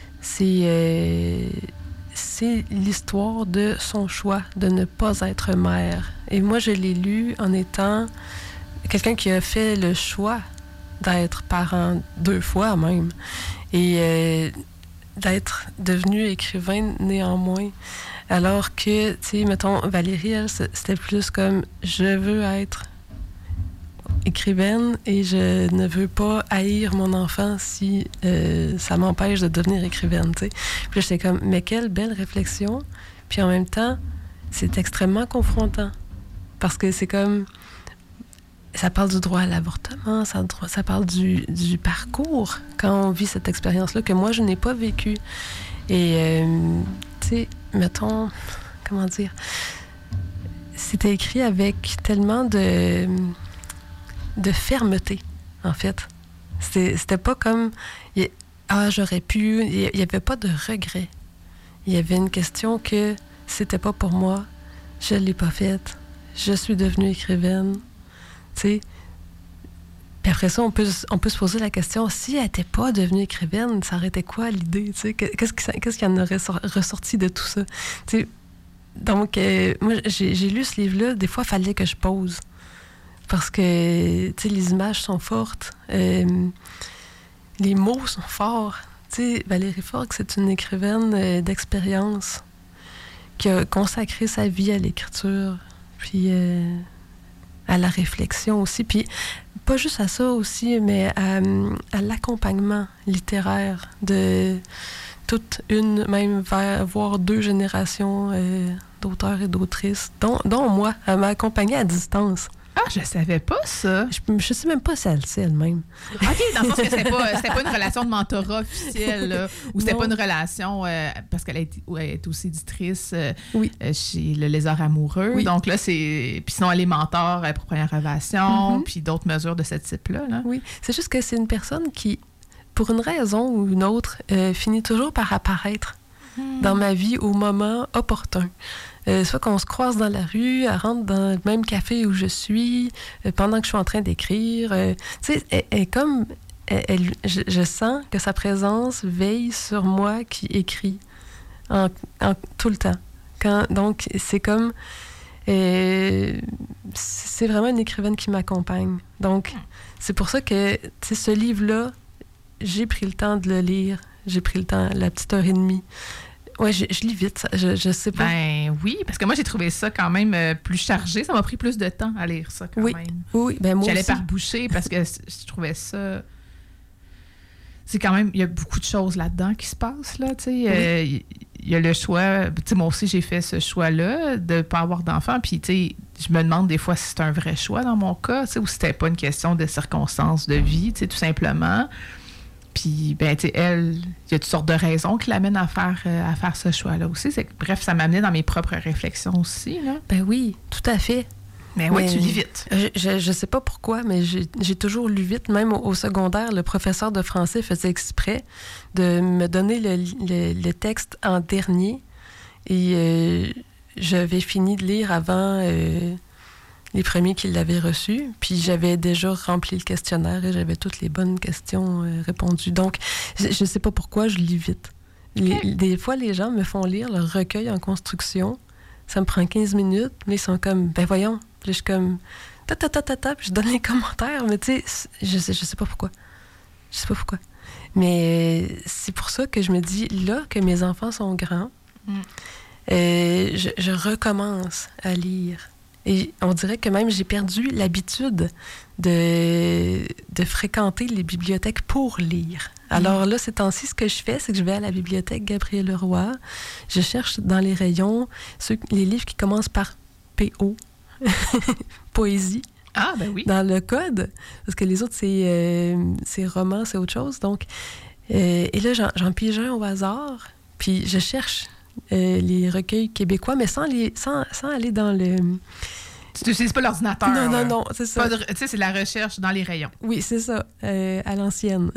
C'est l'histoire de son choix de ne pas être mère. Et moi, je l'ai lu en étant quelqu'un qui a fait le choix d'être parent 2 fois même. Et d'être devenu écrivain néanmoins. Alors que, tu sais, mettons, Valérie, elle, c'était plus comme « je veux être écrivaine et je ne veux pas haïr mon enfant si ça m'empêche de devenir écrivaine, tu sais. » Puis là, j'étais comme « mais quelle belle réflexion! » Puis en même temps, c'est extrêmement confrontant. Parce que c'est comme... Ça parle du droit à l'avortement, ça parle du parcours quand on vit cette expérience-là que moi, je n'ai pas vécue. Et, tu sais, mettons... Comment dire? C'était écrit avec tellement de fermeté, en fait. C'était pas comme... j'aurais pu... Il n'y avait pas de regret. Il y avait une question que c'était pas pour moi, je l'ai pas faite, je suis devenue écrivaine, tu sais. Puis après ça, on peut se poser la question, si elle n'était pas devenue écrivaine, ça aurait été quoi l'idée, tu sais? Qu'est-ce qui en aurait ressorti de tout ça? Tu sais, donc, moi, j'ai lu ce livre-là, des fois, il fallait que je pose. Parce que, tu sais, les images sont fortes, les mots sont forts. Tu sais, Valérie Forgue, c'est une écrivaine d'expérience qui a consacré sa vie à l'écriture, puis à la réflexion aussi, puis pas juste à ça aussi, mais à l'accompagnement littéraire de toute une, même voire 2 générations d'auteurs et d'autrices, dont moi. Elle m'a accompagnée à distance. Ah, je savais pas ça. Je sais même pas si elle sait elle-même. OK, dans le sens que c'était pas une relation de mentorat officielle, là, ou c'était pas une relation, parce qu'elle est aussi éditrice chez Le Lézard amoureux. Oui. Donc là, c'est... Puis sinon, elle est mentor pour Première Ovation, puis d'autres mesures de ce type-là. Là. Oui, c'est juste que c'est une personne qui, pour une raison ou une autre, finit toujours par apparaître dans ma vie au moment opportun. Soit qu'on se croise dans la rue, elle rentre dans le même café où je suis, pendant que je suis en train d'écrire. Tu sais, je sens que sa présence veille sur moi qui écrit tout le temps. Donc, c'est comme... c'est vraiment une écrivaine qui m'accompagne. Donc, c'est pour ça que, tu sais, ce livre-là, j'ai pris le temps de le lire. J'ai pris le temps, la petite heure et demie. Oui, je lis vite, je sais pas. Ben oui, parce que moi, j'ai trouvé ça quand même plus chargé. Ça m'a pris plus de temps à lire ça quand même. Oui, ben moi J'allais aussi. par boucher parce que je trouvais ça... C'est quand même... Il y a beaucoup de choses là-dedans qui se passent, là, tu sais. Il y a le choix... Tu sais, moi aussi, j'ai fait ce choix-là de ne pas avoir d'enfant. Puis, tu sais, je me demande des fois si c'est un vrai choix dans mon cas, ou si c'était pas une question de circonstances de vie, tout simplement. Puis, ben, tu sais, elle, il y a toutes sortes de raisons qui l'amènent à faire ce choix-là aussi. Bref, ça m'amenait dans mes propres réflexions aussi, là. Ben oui, tout à fait. Mais oui, tu lis vite. Je sais pas pourquoi, mais j'ai toujours lu vite. Même au secondaire, le professeur de français faisait exprès de me donner le texte en dernier. Et j'avais fini de lire avant les premiers qui l'avaient reçu. Puis j'avais déjà rempli le questionnaire et j'avais toutes les bonnes questions répondues. Donc, je sais pas pourquoi je lis vite. Okay. Des fois, les gens me font lire leur recueil en construction. Ça me prend 15 minutes, mais ils sont comme, ben voyons. Puis je suis comme, puis je donne les commentaires. Mais tu sais, je sais pas pourquoi. Je sais pas pourquoi. Mais c'est pour ça que je me dis, là que mes enfants sont grands, je recommence à lire. Et on dirait que même j'ai perdu l'habitude de fréquenter les bibliothèques pour lire. Alors là, ces temps-ci, ce que je fais, c'est que je vais à la bibliothèque Gabriel Leroy. Je cherche dans les rayons les livres qui commencent par P.O. Poésie. Ah, ben oui. Dans le code. Parce que les autres, c'est romans, c'est autre chose. Donc, et là, j'en pige un au hasard. Puis je cherche les recueils québécois, mais sans aller dans le... Tu n'utilises pas l'ordinateur. Non, c'est ça. Tu sais, c'est la recherche dans les rayons. Oui, c'est ça, à l'ancienne.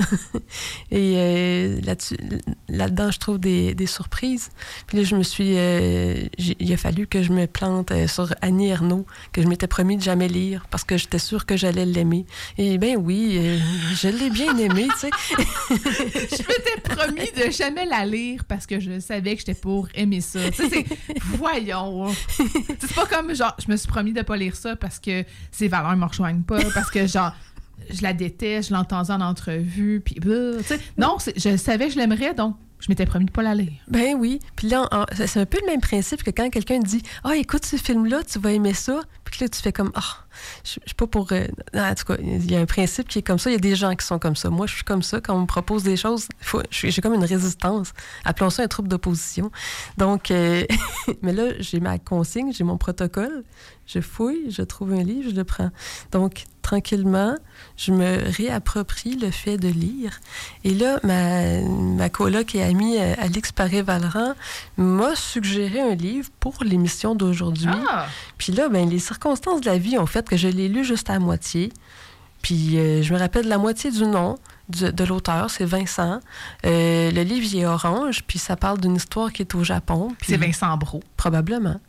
Et là-dedans, je trouve des surprises. Puis là, je me suis... il a fallu que je me plante sur Annie Ernaux, que je m'étais promis de jamais lire, parce que j'étais sûre que j'allais l'aimer. Et bien oui, je l'ai bien aimée, tu sais. Je m'étais promis de jamais la lire, parce que je savais que j'étais pour aimer ça. Tu sais, voyons. C'est pas comme, genre, je me suis promis de pas lire ça parce que ses valeurs me rejoignent pas, parce que genre je la déteste, je l'entendais en entrevue, puis tu sais, non, je savais que je l'aimerais, donc je m'étais promis de pas la lire. Ben oui, puis là c'est un peu le même principe que quand quelqu'un dit écoute ce film-là, tu vas aimer ça, puis là tu fais comme je suis pas pour en tout cas, il y a un principe qui est comme ça, il y a des gens qui sont comme ça. Moi, je suis comme ça, quand on me propose des choses, j'ai comme une résistance. Appelons ça un trouble d'opposition. Donc mais là, j'ai ma consigne, j'ai mon protocole, je fouille, je trouve un livre, je le prends. Donc tranquillement, je me réapproprie le fait de lire. Et là, ma coloc et amie Alix Paré-Valran m'a suggéré un livre pour l'émission d'aujourd'hui. Ah! Puis là, ben, les circonstances de la vie ont fait que je l'ai lu juste à moitié. Puis je me rappelle la moitié du nom de l'auteur, c'est Vincent. Le livre, il est orange, puis ça parle d'une histoire qui est au Japon. C'est Vincent Brault. Probablement.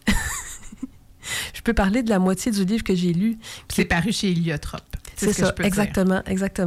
Je peux parler de la moitié du livre que j'ai lu. C'est paru chez Héliotrope. C'est ça, exactement.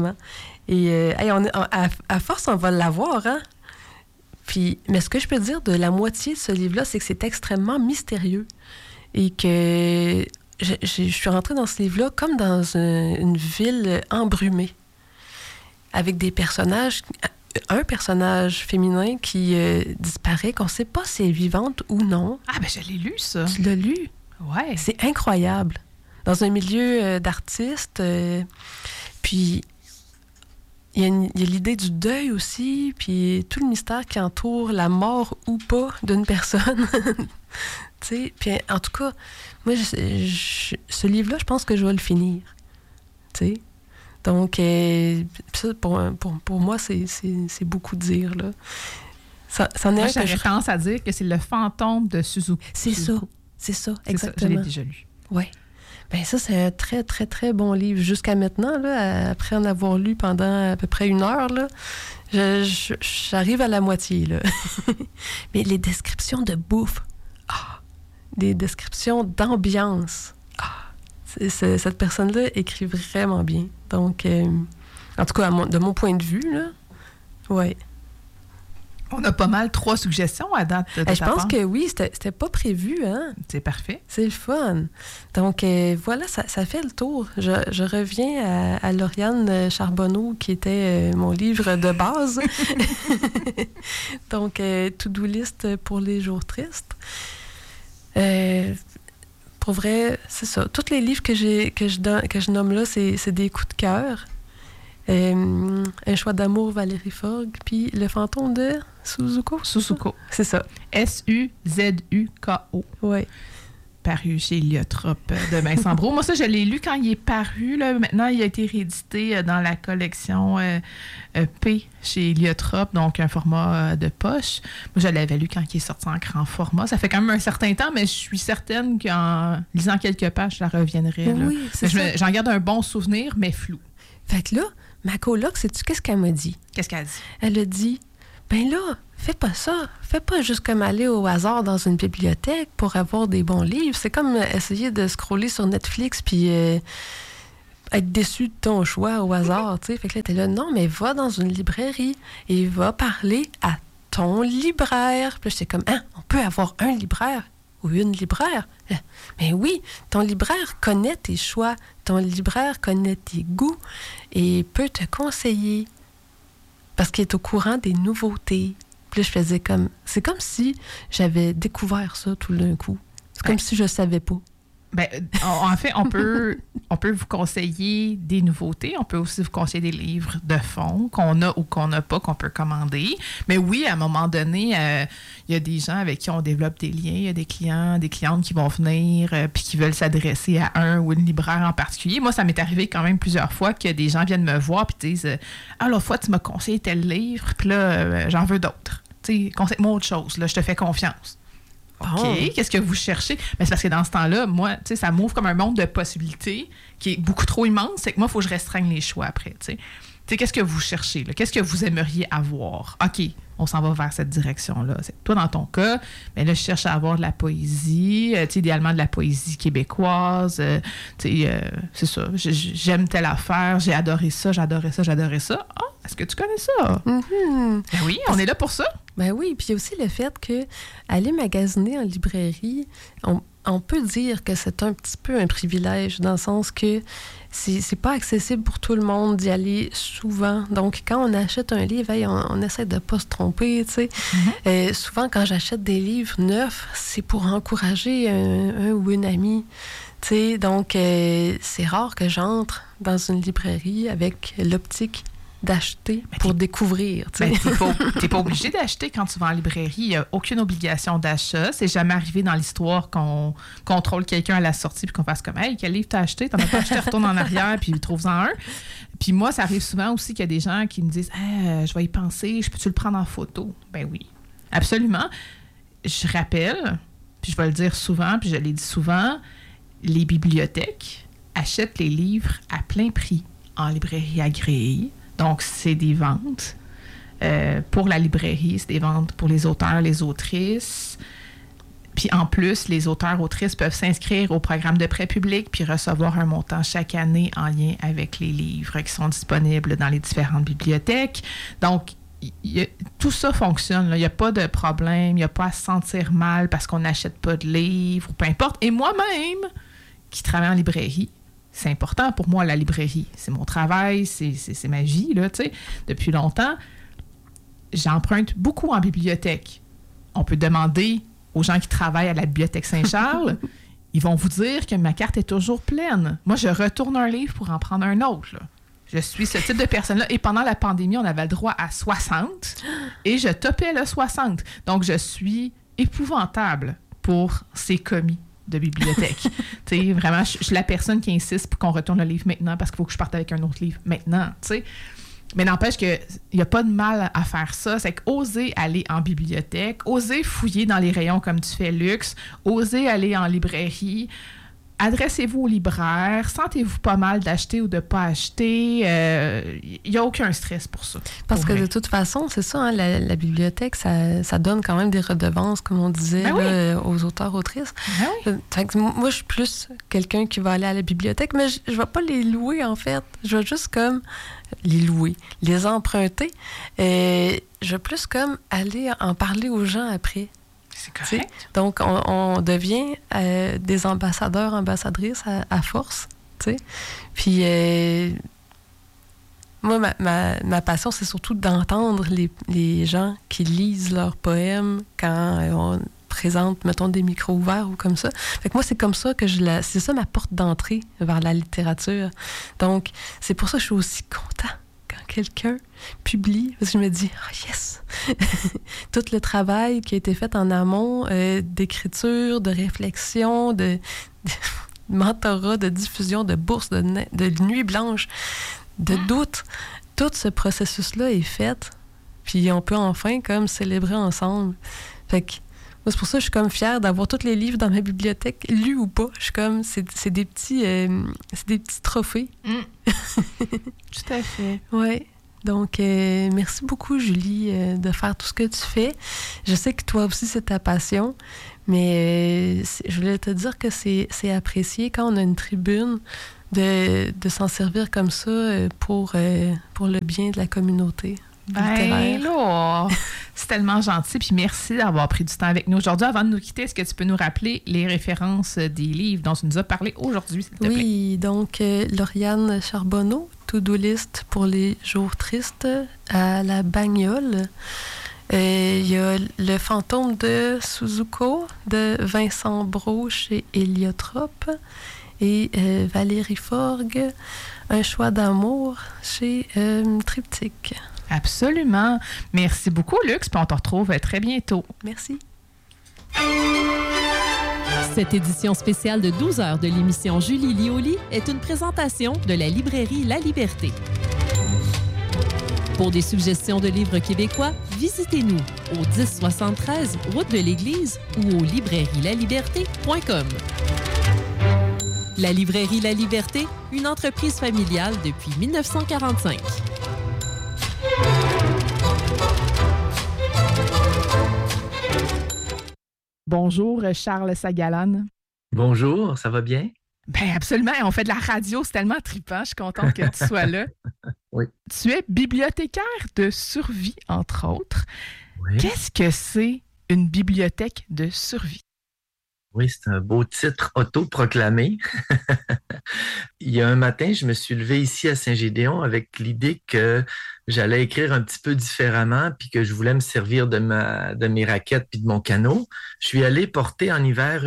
Et à force, on va l'avoir, hein? Puis, mais ce que je peux dire de la moitié de ce livre-là, c'est que c'est extrêmement mystérieux. Et que je suis rentrée dans ce livre-là comme dans une ville embrumée. Avec des personnages... Un personnage féminin qui disparaît, qu'on ne sait pas si elle est vivante ou non. Ah, ben je l'ai lu, ça. Tu l'as lu? Ouais. C'est incroyable. Dans un milieu d'artistes, puis il y a l'idée du deuil aussi, puis tout le mystère qui entoure la mort ou pas d'une personne. Tu sais, puis en tout cas, moi, ce livre-là, je pense que je vais le finir. Tu sais. Donc, ça, pour moi, c'est beaucoup dire, là. Moi, j'aurais tendance à dire que c'est le fantôme de Suzuki. C'est ça, exactement. Je l'ai déjà lu. Oui. Bien, ça, c'est un très, très, très bon livre. Jusqu'à maintenant, là, après en avoir lu pendant à peu près 1 heure, là, j'arrive à la moitié, là. Mais les descriptions de bouffe, des descriptions d'ambiance, cette personne-là écrit vraiment bien. Donc, en tout cas, de mon point de vue, là, ouais. On a pas mal 3 suggestions à date de je pense que oui, c'était pas prévu, hein? C'est parfait. C'est le fun. Donc, voilà, ça fait le tour. Je reviens à Lauriane Charbonneau, qui était mon livre de base. Donc, to-do list pour les jours tristes. Pour vrai, c'est ça. Tous les livres que je nomme là, c'est des coups de cœur. Un choix d'amour, Valérie Forgue, puis Le fantôme de Suzuko. Suzuko. C'est ça. S-U-Z-U-K-O. Oui. paru chez Héliotrope de Vincent Brault. Moi, ça, je l'ai lu quand il est paru. Là. Maintenant, il a été réédité dans la collection P chez Héliotrope, donc un format de poche. Moi, je l'avais lu quand il est sorti en grand format. Ça fait quand même un certain temps, mais je suis certaine qu'en lisant quelques pages, ça reviendrait. Là. Oui, c'est ça. J'en garde un bon souvenir, mais flou. Fait que là, ma coloc, sais-tu qu'est-ce qu'elle m'a dit? Qu'est-ce qu'elle dit? Elle a dit, ben là, fais pas ça. Fais pas juste comme aller au hasard dans une bibliothèque pour avoir des bons livres. C'est comme essayer de scroller sur Netflix puis être déçu de ton choix au hasard, tu sais. Fait que là, t'es là, non, mais va dans une librairie et va parler à ton libraire. Puis là, j'étais comme, on peut avoir un libraire ou une libraire? Mais oui, ton libraire connaît tes choix, ton libraire connaît tes goûts et peut te conseiller parce qu'il est au courant des nouveautés. Puis là, je faisais comme... C'est comme si j'avais découvert ça tout d'un coup. C'est comme si je savais pas. Ben, en fait, on peut vous conseiller des nouveautés. On peut aussi vous conseiller des livres de fond qu'on a ou qu'on n'a pas, qu'on peut commander. Mais oui, à un moment donné, il y a des gens avec qui on développe des liens. Il y a des clients, des clientes qui vont venir puis qui veulent s'adresser à un ou une libraire en particulier. Moi, ça m'est arrivé quand même plusieurs fois que des gens viennent me voir puis disent « Ah, l'autre fois, tu m'as conseillé tel livre, puis là, j'en veux d'autres. Tu sais, conseille-moi autre chose. Là, je te fais confiance. » OK, qu'est-ce que vous cherchez? Mais c'est parce que dans ce temps-là, moi, tu sais, ça m'ouvre comme un monde de possibilités qui est beaucoup trop immense. C'est que moi, il faut que je restreigne les choix après, tu sais. Tu sais, qu'est-ce que vous cherchez, là? Qu'est-ce que vous aimeriez avoir? OK, on s'en va vers cette direction-là. C'est toi, dans ton cas, mais là, je cherche à avoir de la poésie, tu sais, idéalement de la poésie québécoise. Tu sais, c'est ça. J'aime telle affaire, j'ai adoré ça, j'adorais ça, j'adorais ça. Ah, est-ce que tu connais ça? Mm-hmm. Ben oui, on est là pour ça. Ben oui, puis il y a aussi le fait que aller magasiner en librairie, on peut dire que c'est un petit peu un privilège dans le sens que c'est pas accessible pour tout le monde d'y aller souvent. Donc, quand on achète un livre, on essaie de pas se tromper, tu sais. Mm-hmm. Souvent, quand j'achète des livres neufs, c'est pour encourager un ou une amie, tu sais. Donc, c'est rare que j'entre dans une librairie avec l'optique d'acheter pour découvrir. Ben, t'es pas obligé d'acheter quand tu vas en librairie. Il n'y a aucune obligation d'achat. C'est jamais arrivé dans l'histoire qu'on contrôle quelqu'un à la sortie puis qu'on fasse comme « Hey, quel livre t'as acheté? T'en as pas acheté? Retourne en arrière puis trouve-en un. » Puis moi, ça arrive souvent aussi qu'il y a des gens qui me disent « Hey, je vais y penser. Je peux-tu le prendre en photo? » Ben oui, absolument. Je rappelle, puis je vais le dire souvent, puis je l'ai dit souvent, les bibliothèques achètent les livres à plein prix en librairie agréée. Donc, c'est des ventes pour la librairie, c'est des ventes pour les auteurs, les autrices. Puis en plus, les auteurs, autrices peuvent s'inscrire au programme de prêt public puis recevoir un montant chaque année en lien avec les livres qui sont disponibles dans les différentes bibliothèques. Donc, tout ça fonctionne. Il n'y a pas de problème, il n'y a pas à se sentir mal parce qu'on n'achète pas de livres ou peu importe. Et moi-même, qui travaille en librairie, c'est important pour moi, la librairie. C'est mon travail, c'est ma vie, là, tu sais. Depuis longtemps, j'emprunte beaucoup en bibliothèque. On peut demander aux gens qui travaillent à la Bibliothèque Saint-Charles, ils vont vous dire que ma carte est toujours pleine. Moi, je retourne un livre pour en prendre un autre, là. Je suis ce type de personne-là. Et pendant la pandémie, on avait le droit à 60 et je topais le 60. Donc, je suis épouvantable pour ces commis de bibliothèque. Tu sais, vraiment, je suis la personne qui insiste pour qu'on retourne le livre maintenant parce qu'il faut que je parte avec un autre livre maintenant, tu sais. Mais n'empêche qu'il n'y a pas de mal à faire ça. C'est qu'oser aller en bibliothèque, oser fouiller dans les rayons comme tu fais luxe, oser aller en librairie, adressez-vous au libraire, sentez-vous pas mal d'acheter ou de pas acheter. Il n'y a aucun stress pour ça. Parce que de toute façon, c'est ça, hein, la bibliothèque, ça donne quand même des redevances, comme on disait, aux auteurs, autrices. Fait que moi, je suis plus quelqu'un qui va aller à la bibliothèque, mais je ne vais pas les louer, en fait. Je vais juste comme les louer, les emprunter. Je vais plus comme aller en parler aux gens après. C'est correct. T'sais? Donc, on devient des ambassadeurs, ambassadrices à force. T'sais? Puis, moi, ma passion, c'est surtout d'entendre les gens qui lisent leurs poèmes quand on présente, mettons, des micros ouverts ou comme ça. Fait que moi, c'est comme ça que c'est ça ma porte d'entrée vers la littérature. Donc, c'est pour ça que je suis aussi content quelqu'un publie, parce que je me dis, oh yes! Tout le travail qui a été fait en amont, d'écriture, de réflexion, de mentorat, de diffusion, de bourse, de nuit blanche, de doute, tout ce processus-là est fait. Puis on peut enfin comme célébrer ensemble. Fait que moi, c'est pour ça que je suis comme fière d'avoir tous les livres dans ma bibliothèque, lus ou pas. Je suis comme, c'est des petits trophées. Tout à fait. Oui. Donc, merci beaucoup, Julie, de faire tout ce que tu fais. Je sais que toi aussi, c'est ta passion, mais je voulais te dire que c'est apprécié quand on a une tribune de s'en servir comme ça pour le bien de la communauté. Ben là, c'est tellement gentil, puis merci d'avoir pris du temps avec nous aujourd'hui. Avant de nous quitter, est-ce que tu peux nous rappeler les références des livres dont tu nous as parlé aujourd'hui, s'il te plaît? Oui, donc Lauriane Charbonneau, To-Do List pour les jours tristes à la Bagnole. Il y a Le fantôme de Suzuko de Vincent Brault chez Héliotrope et Valérie Forgue, Un choix d'amour chez Triptyque. Absolument. Merci beaucoup, Lux, puis on te retrouve très bientôt. Merci. Cette édition spéciale de 12 heures de l'émission Julie Lioli est une présentation de la librairie La Liberté. Pour des suggestions de livres québécois, visitez-nous au 1073 route de l'Église ou au librairielaliberté.com. La librairie La Liberté, une entreprise familiale depuis 1945. Bonjour, Charles Sagalane. Bonjour, ça va bien? Ben absolument, on fait de la radio, c'est tellement trippant, je suis contente que tu sois là. Oui. Tu es bibliothécaire de survie, entre autres. Oui. Qu'est-ce que c'est une bibliothèque de survie? Oui, c'est un beau titre autoproclamé. Il y a un matin, je me suis levé ici à Saint-Gédéon avec l'idée que j'allais écrire un petit peu différemment puis que je voulais me servir de mes raquettes puis de mon canot. Je suis allé porter en hiver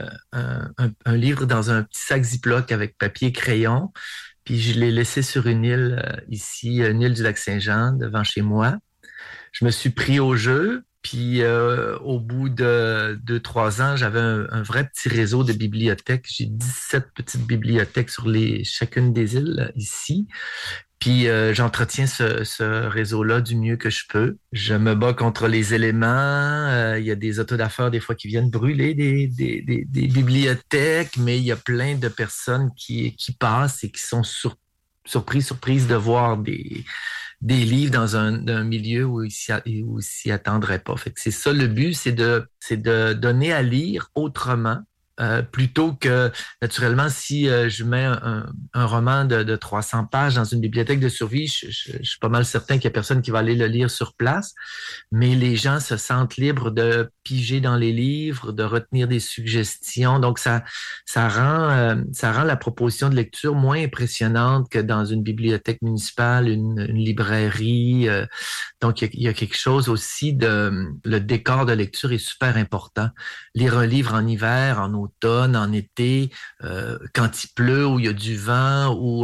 un livre dans un petit sac Ziploc avec papier et crayon, puis je l'ai laissé sur une île ici, une île du Lac-Saint-Jean, devant chez moi. Je me suis pris au jeu. Puis au bout de 2-3 ans, j'avais un vrai petit réseau de bibliothèques. J'ai 17 petites bibliothèques sur chacune des îles ici. Puis j'entretiens ce réseau-là du mieux que je peux. Je me bats contre les éléments. Il y a des autodaffaires des fois qui viennent brûler des bibliothèques, mais il y a plein de personnes qui passent et qui sont surprises de voir des livres dans un milieu où ils s'y attendraient pas. Fait que c'est ça le but, c'est de donner à lire autrement. Plutôt que, naturellement, si je mets un roman de 300 pages dans une bibliothèque de survie, je suis pas mal certain qu'il y a personne qui va aller le lire sur place, mais les gens se sentent libres de piger dans les livres, de retenir des suggestions. Donc, ça rend la proposition de lecture moins impressionnante que dans une bibliothèque municipale, une librairie. Donc, il y a quelque chose aussi le décor de lecture est super important. Lire un livre en hiver, en automne, en été, quand il pleut, où il y a du vent, où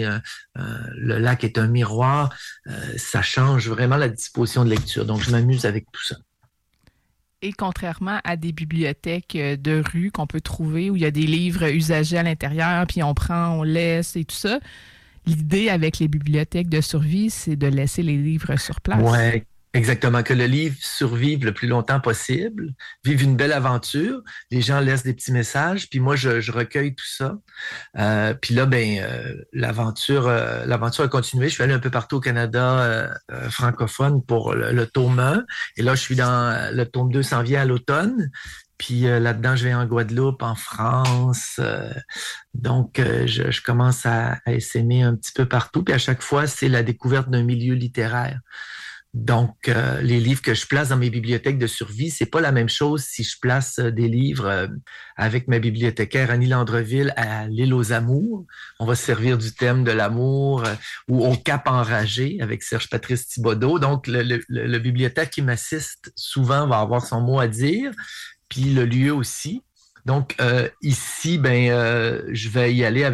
le lac est un miroir, ça change vraiment la disposition de lecture. Donc, je m'amuse avec tout ça. Et contrairement à des bibliothèques de rue qu'on peut trouver, où il y a des livres usagés à l'intérieur, puis on prend, on laisse et tout ça, l'idée avec les bibliothèques de survie, c'est de laisser les livres sur place. Ouais. Exactement, que le livre survive le plus longtemps possible, vive une belle aventure. Les gens laissent des petits messages, puis moi, je recueille tout ça. Puis là, l'aventure a continué. Je suis allé un peu partout au Canada francophone pour le tome 1. Et là, je suis dans le tome 2 s'en vient à l'automne. Puis là-dedans, je vais en Guadeloupe, en France. Donc, je commence à essaimer un petit peu partout. Puis à chaque fois, c'est la découverte d'un milieu littéraire. Donc, les livres que je place dans mes bibliothèques de survie, c'est pas la même chose si je place des livres avec ma bibliothécaire Annie Landreville à l'île aux Amours. On va se servir du thème de l'amour ou au Cap enragé avec Serge-Patrice Thibodeau. Donc, le bibliothécaire qui m'assiste souvent va avoir son mot à dire, puis le lieu aussi. Donc, ici, je vais y aller avec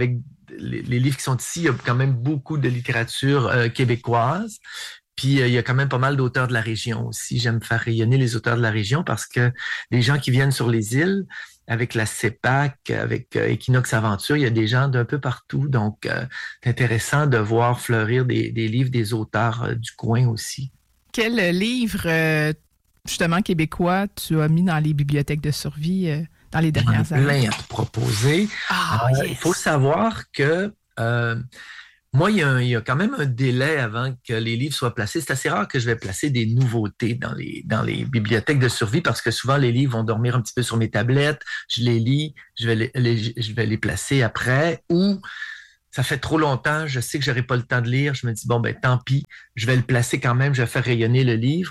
les livres qui sont ici, il y a quand même beaucoup de littérature québécoise. Puis, il y a quand même pas mal d'auteurs de la région aussi. J'aime faire rayonner les auteurs de la région parce que les gens qui viennent sur les îles, avec la CEPAC, avec Equinox Aventure, il y a des gens d'un peu partout. Donc, c'est intéressant de voir fleurir des livres des auteurs du coin aussi. Quel livre, justement, québécois, tu as mis dans les bibliothèques de survie dans les dernières années? Plein à te proposer. Yes. Il faut savoir que... moi, il y a quand même un délai avant que les livres soient placés. C'est assez rare que je vais placer des nouveautés dans les bibliothèques de survie parce que souvent, les livres vont dormir un petit peu sur mes tablettes. Je les lis, je vais les placer après ou ça fait trop longtemps, je sais que je n'aurai pas le temps de lire. Je me dis, bon, ben tant pis, je vais le placer quand même, je vais faire rayonner le livre.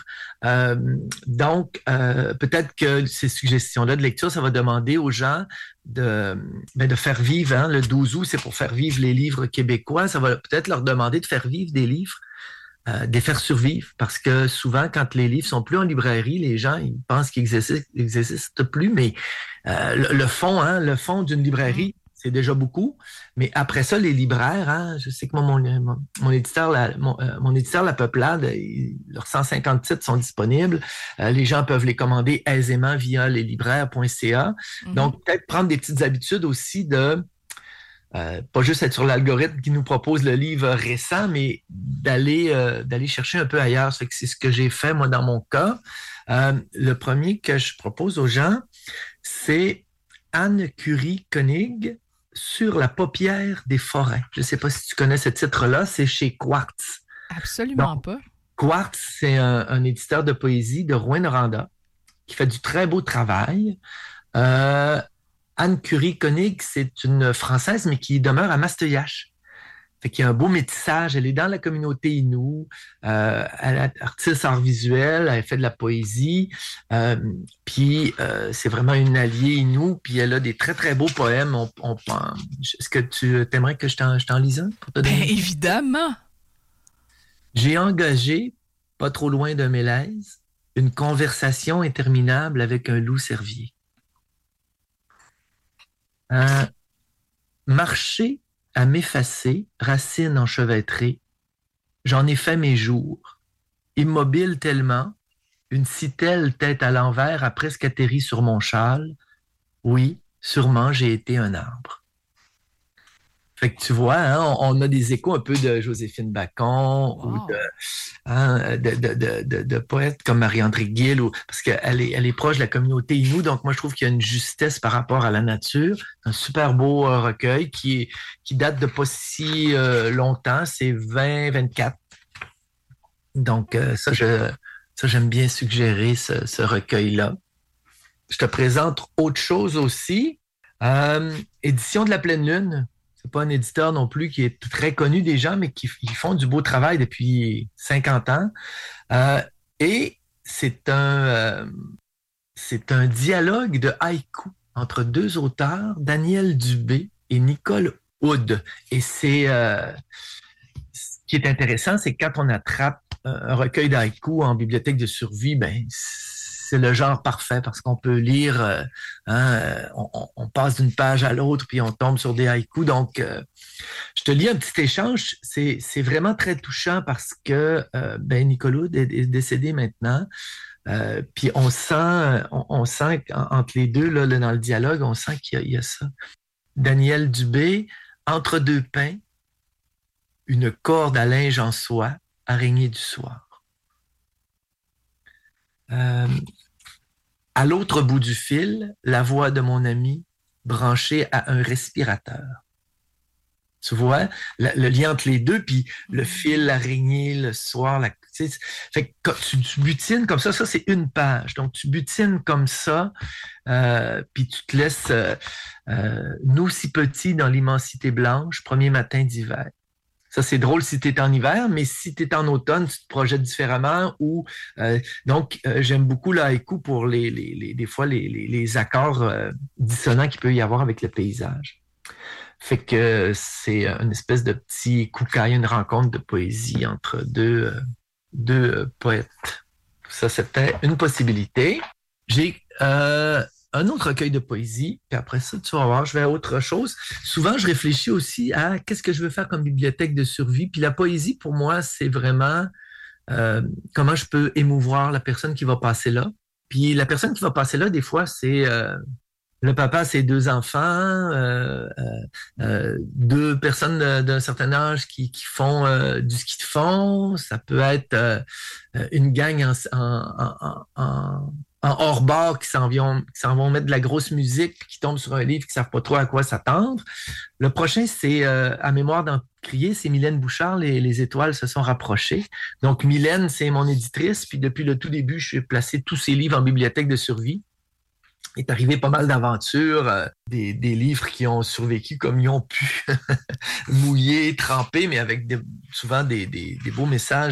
Donc, peut-être que ces suggestions-là de lecture, ça va demander aux gens de faire vivre, hein, le 12 août, c'est pour faire vivre les livres québécois. Ça va peut-être leur demander de faire vivre des livres, de les faire survivre. Parce que souvent, quand les livres sont plus en librairie, les gens ils pensent qu'ils n'existent plus. Mais le fond d'une librairie, c'est déjà beaucoup. Mais après ça, les libraires, hein, je sais que mon éditeur, La Peuplade, leurs 150 titres sont disponibles. Les gens peuvent les commander aisément via leslibraires.ca. Donc, peut-être prendre des petites habitudes aussi de pas juste être sur l'algorithme qui nous propose le livre récent, mais d'aller chercher un peu ailleurs. C'est ce que j'ai fait, moi, dans mon cas. Le premier que je propose aux gens, c'est Anne Curie-Koenig, Sur la paupière des forêts. Je ne sais pas si tu connais ce titre-là, c'est chez Quartz. Absolument pas. Quartz, c'est un éditeur de poésie de Rouyn-Noranda qui fait du très beau travail. Anne Curie-Koenig, c'est une Française, mais qui demeure à Masteuillache. Fait qu'il y a un beau métissage. Elle est dans la communauté Innu. Elle est artiste art visuel. Elle fait de la poésie. Puis, c'est vraiment une alliée Innu. Puis, elle a des très, très beaux poèmes. Est-ce que tu aimerais que je t'en lise un? Pour te donner? Ben, évidemment! J'ai engagé, pas trop loin de Mélèze, une conversation interminable avec un loup cervier. Marcher à m'effacer, racines enchevêtrées, j'en ai fait mes jours. Immobile tellement, une si telle tête à l'envers a presque atterri sur mon châle. Oui, sûrement j'ai été un arbre. Fait que tu vois, hein, on a des échos un peu de Joséphine Bacon ou de poètes comme Marie-André Gill, parce qu'elle est proche de la communauté Innu, donc moi je trouve qu'il y a une justesse par rapport à la nature. Un super beau recueil qui date de pas si longtemps, c'est 2024. Donc ça j'aime bien suggérer ce recueil-là. Je te présente autre chose aussi. Édition de la Pleine Lune. C'est pas un éditeur non plus qui est très connu des gens, mais ils font du beau travail depuis 50 ans. Et c'est un dialogue de haïku entre deux auteurs, Daniel Dubé et Nicole Hood. Et ce qui est intéressant, c'est que quand on attrape un recueil d'haïku en bibliothèque de survie, ben c'est le genre parfait parce qu'on peut lire, on passe d'une page à l'autre puis on tombe sur des haïkus. Donc, je te lis un petit échange. C'est vraiment très touchant parce que Nicole Hood est décédé maintenant. Puis on sent entre les deux, là, dans le dialogue, on sent qu'il y a ça. Daniel Dubé, entre deux pains, une corde à linge en soie, araignée du soir. À l'autre bout du fil, la voix de mon ami branchée à un respirateur. Tu vois, le lien entre les deux, puis le fil, l'araignée, le soir, fait que quand tu butines comme ça c'est une page. Donc, tu butines comme ça, puis tu te laisses nous si petits dans l'immensité blanche, premier matin d'hiver. Ça, c'est drôle si tu es en hiver, mais si tu es en automne, tu te projettes différemment. Donc, j'aime beaucoup l'haïku pour des fois les accords dissonants qu'il peut y avoir avec le paysage. Fait que c'est une espèce de petit koukaï, une rencontre de poésie entre deux poètes. Ça, c'était une possibilité. J'ai un un autre recueil de poésie, puis après ça, tu vas voir, je vais à autre chose. Souvent, je réfléchis aussi à qu'est-ce que je veux faire comme bibliothèque de survie. Puis la poésie, pour moi, c'est vraiment comment je peux émouvoir la personne qui va passer là. Puis la personne qui va passer là, des fois, c'est le papa, ses 2 enfants, 2 personnes d'un certain âge qui font du ski de fond. Ça peut être une gang en hors-bord qui s'en vont mettre de la grosse musique, qui tombent sur un livre, qui ne savent pas trop à quoi s'attendre. Le prochain, c'est à mémoire d'en crier, c'est Mylène Bouchard, les étoiles se sont rapprochées. Donc, Mylène, c'est mon éditrice, puis depuis le tout début, je suis placé tous ses livres en bibliothèque de survie. Il est arrivé pas mal d'aventures, des livres qui ont survécu comme ils ont pu, mouillés, trempés, mais avec souvent des beaux messages.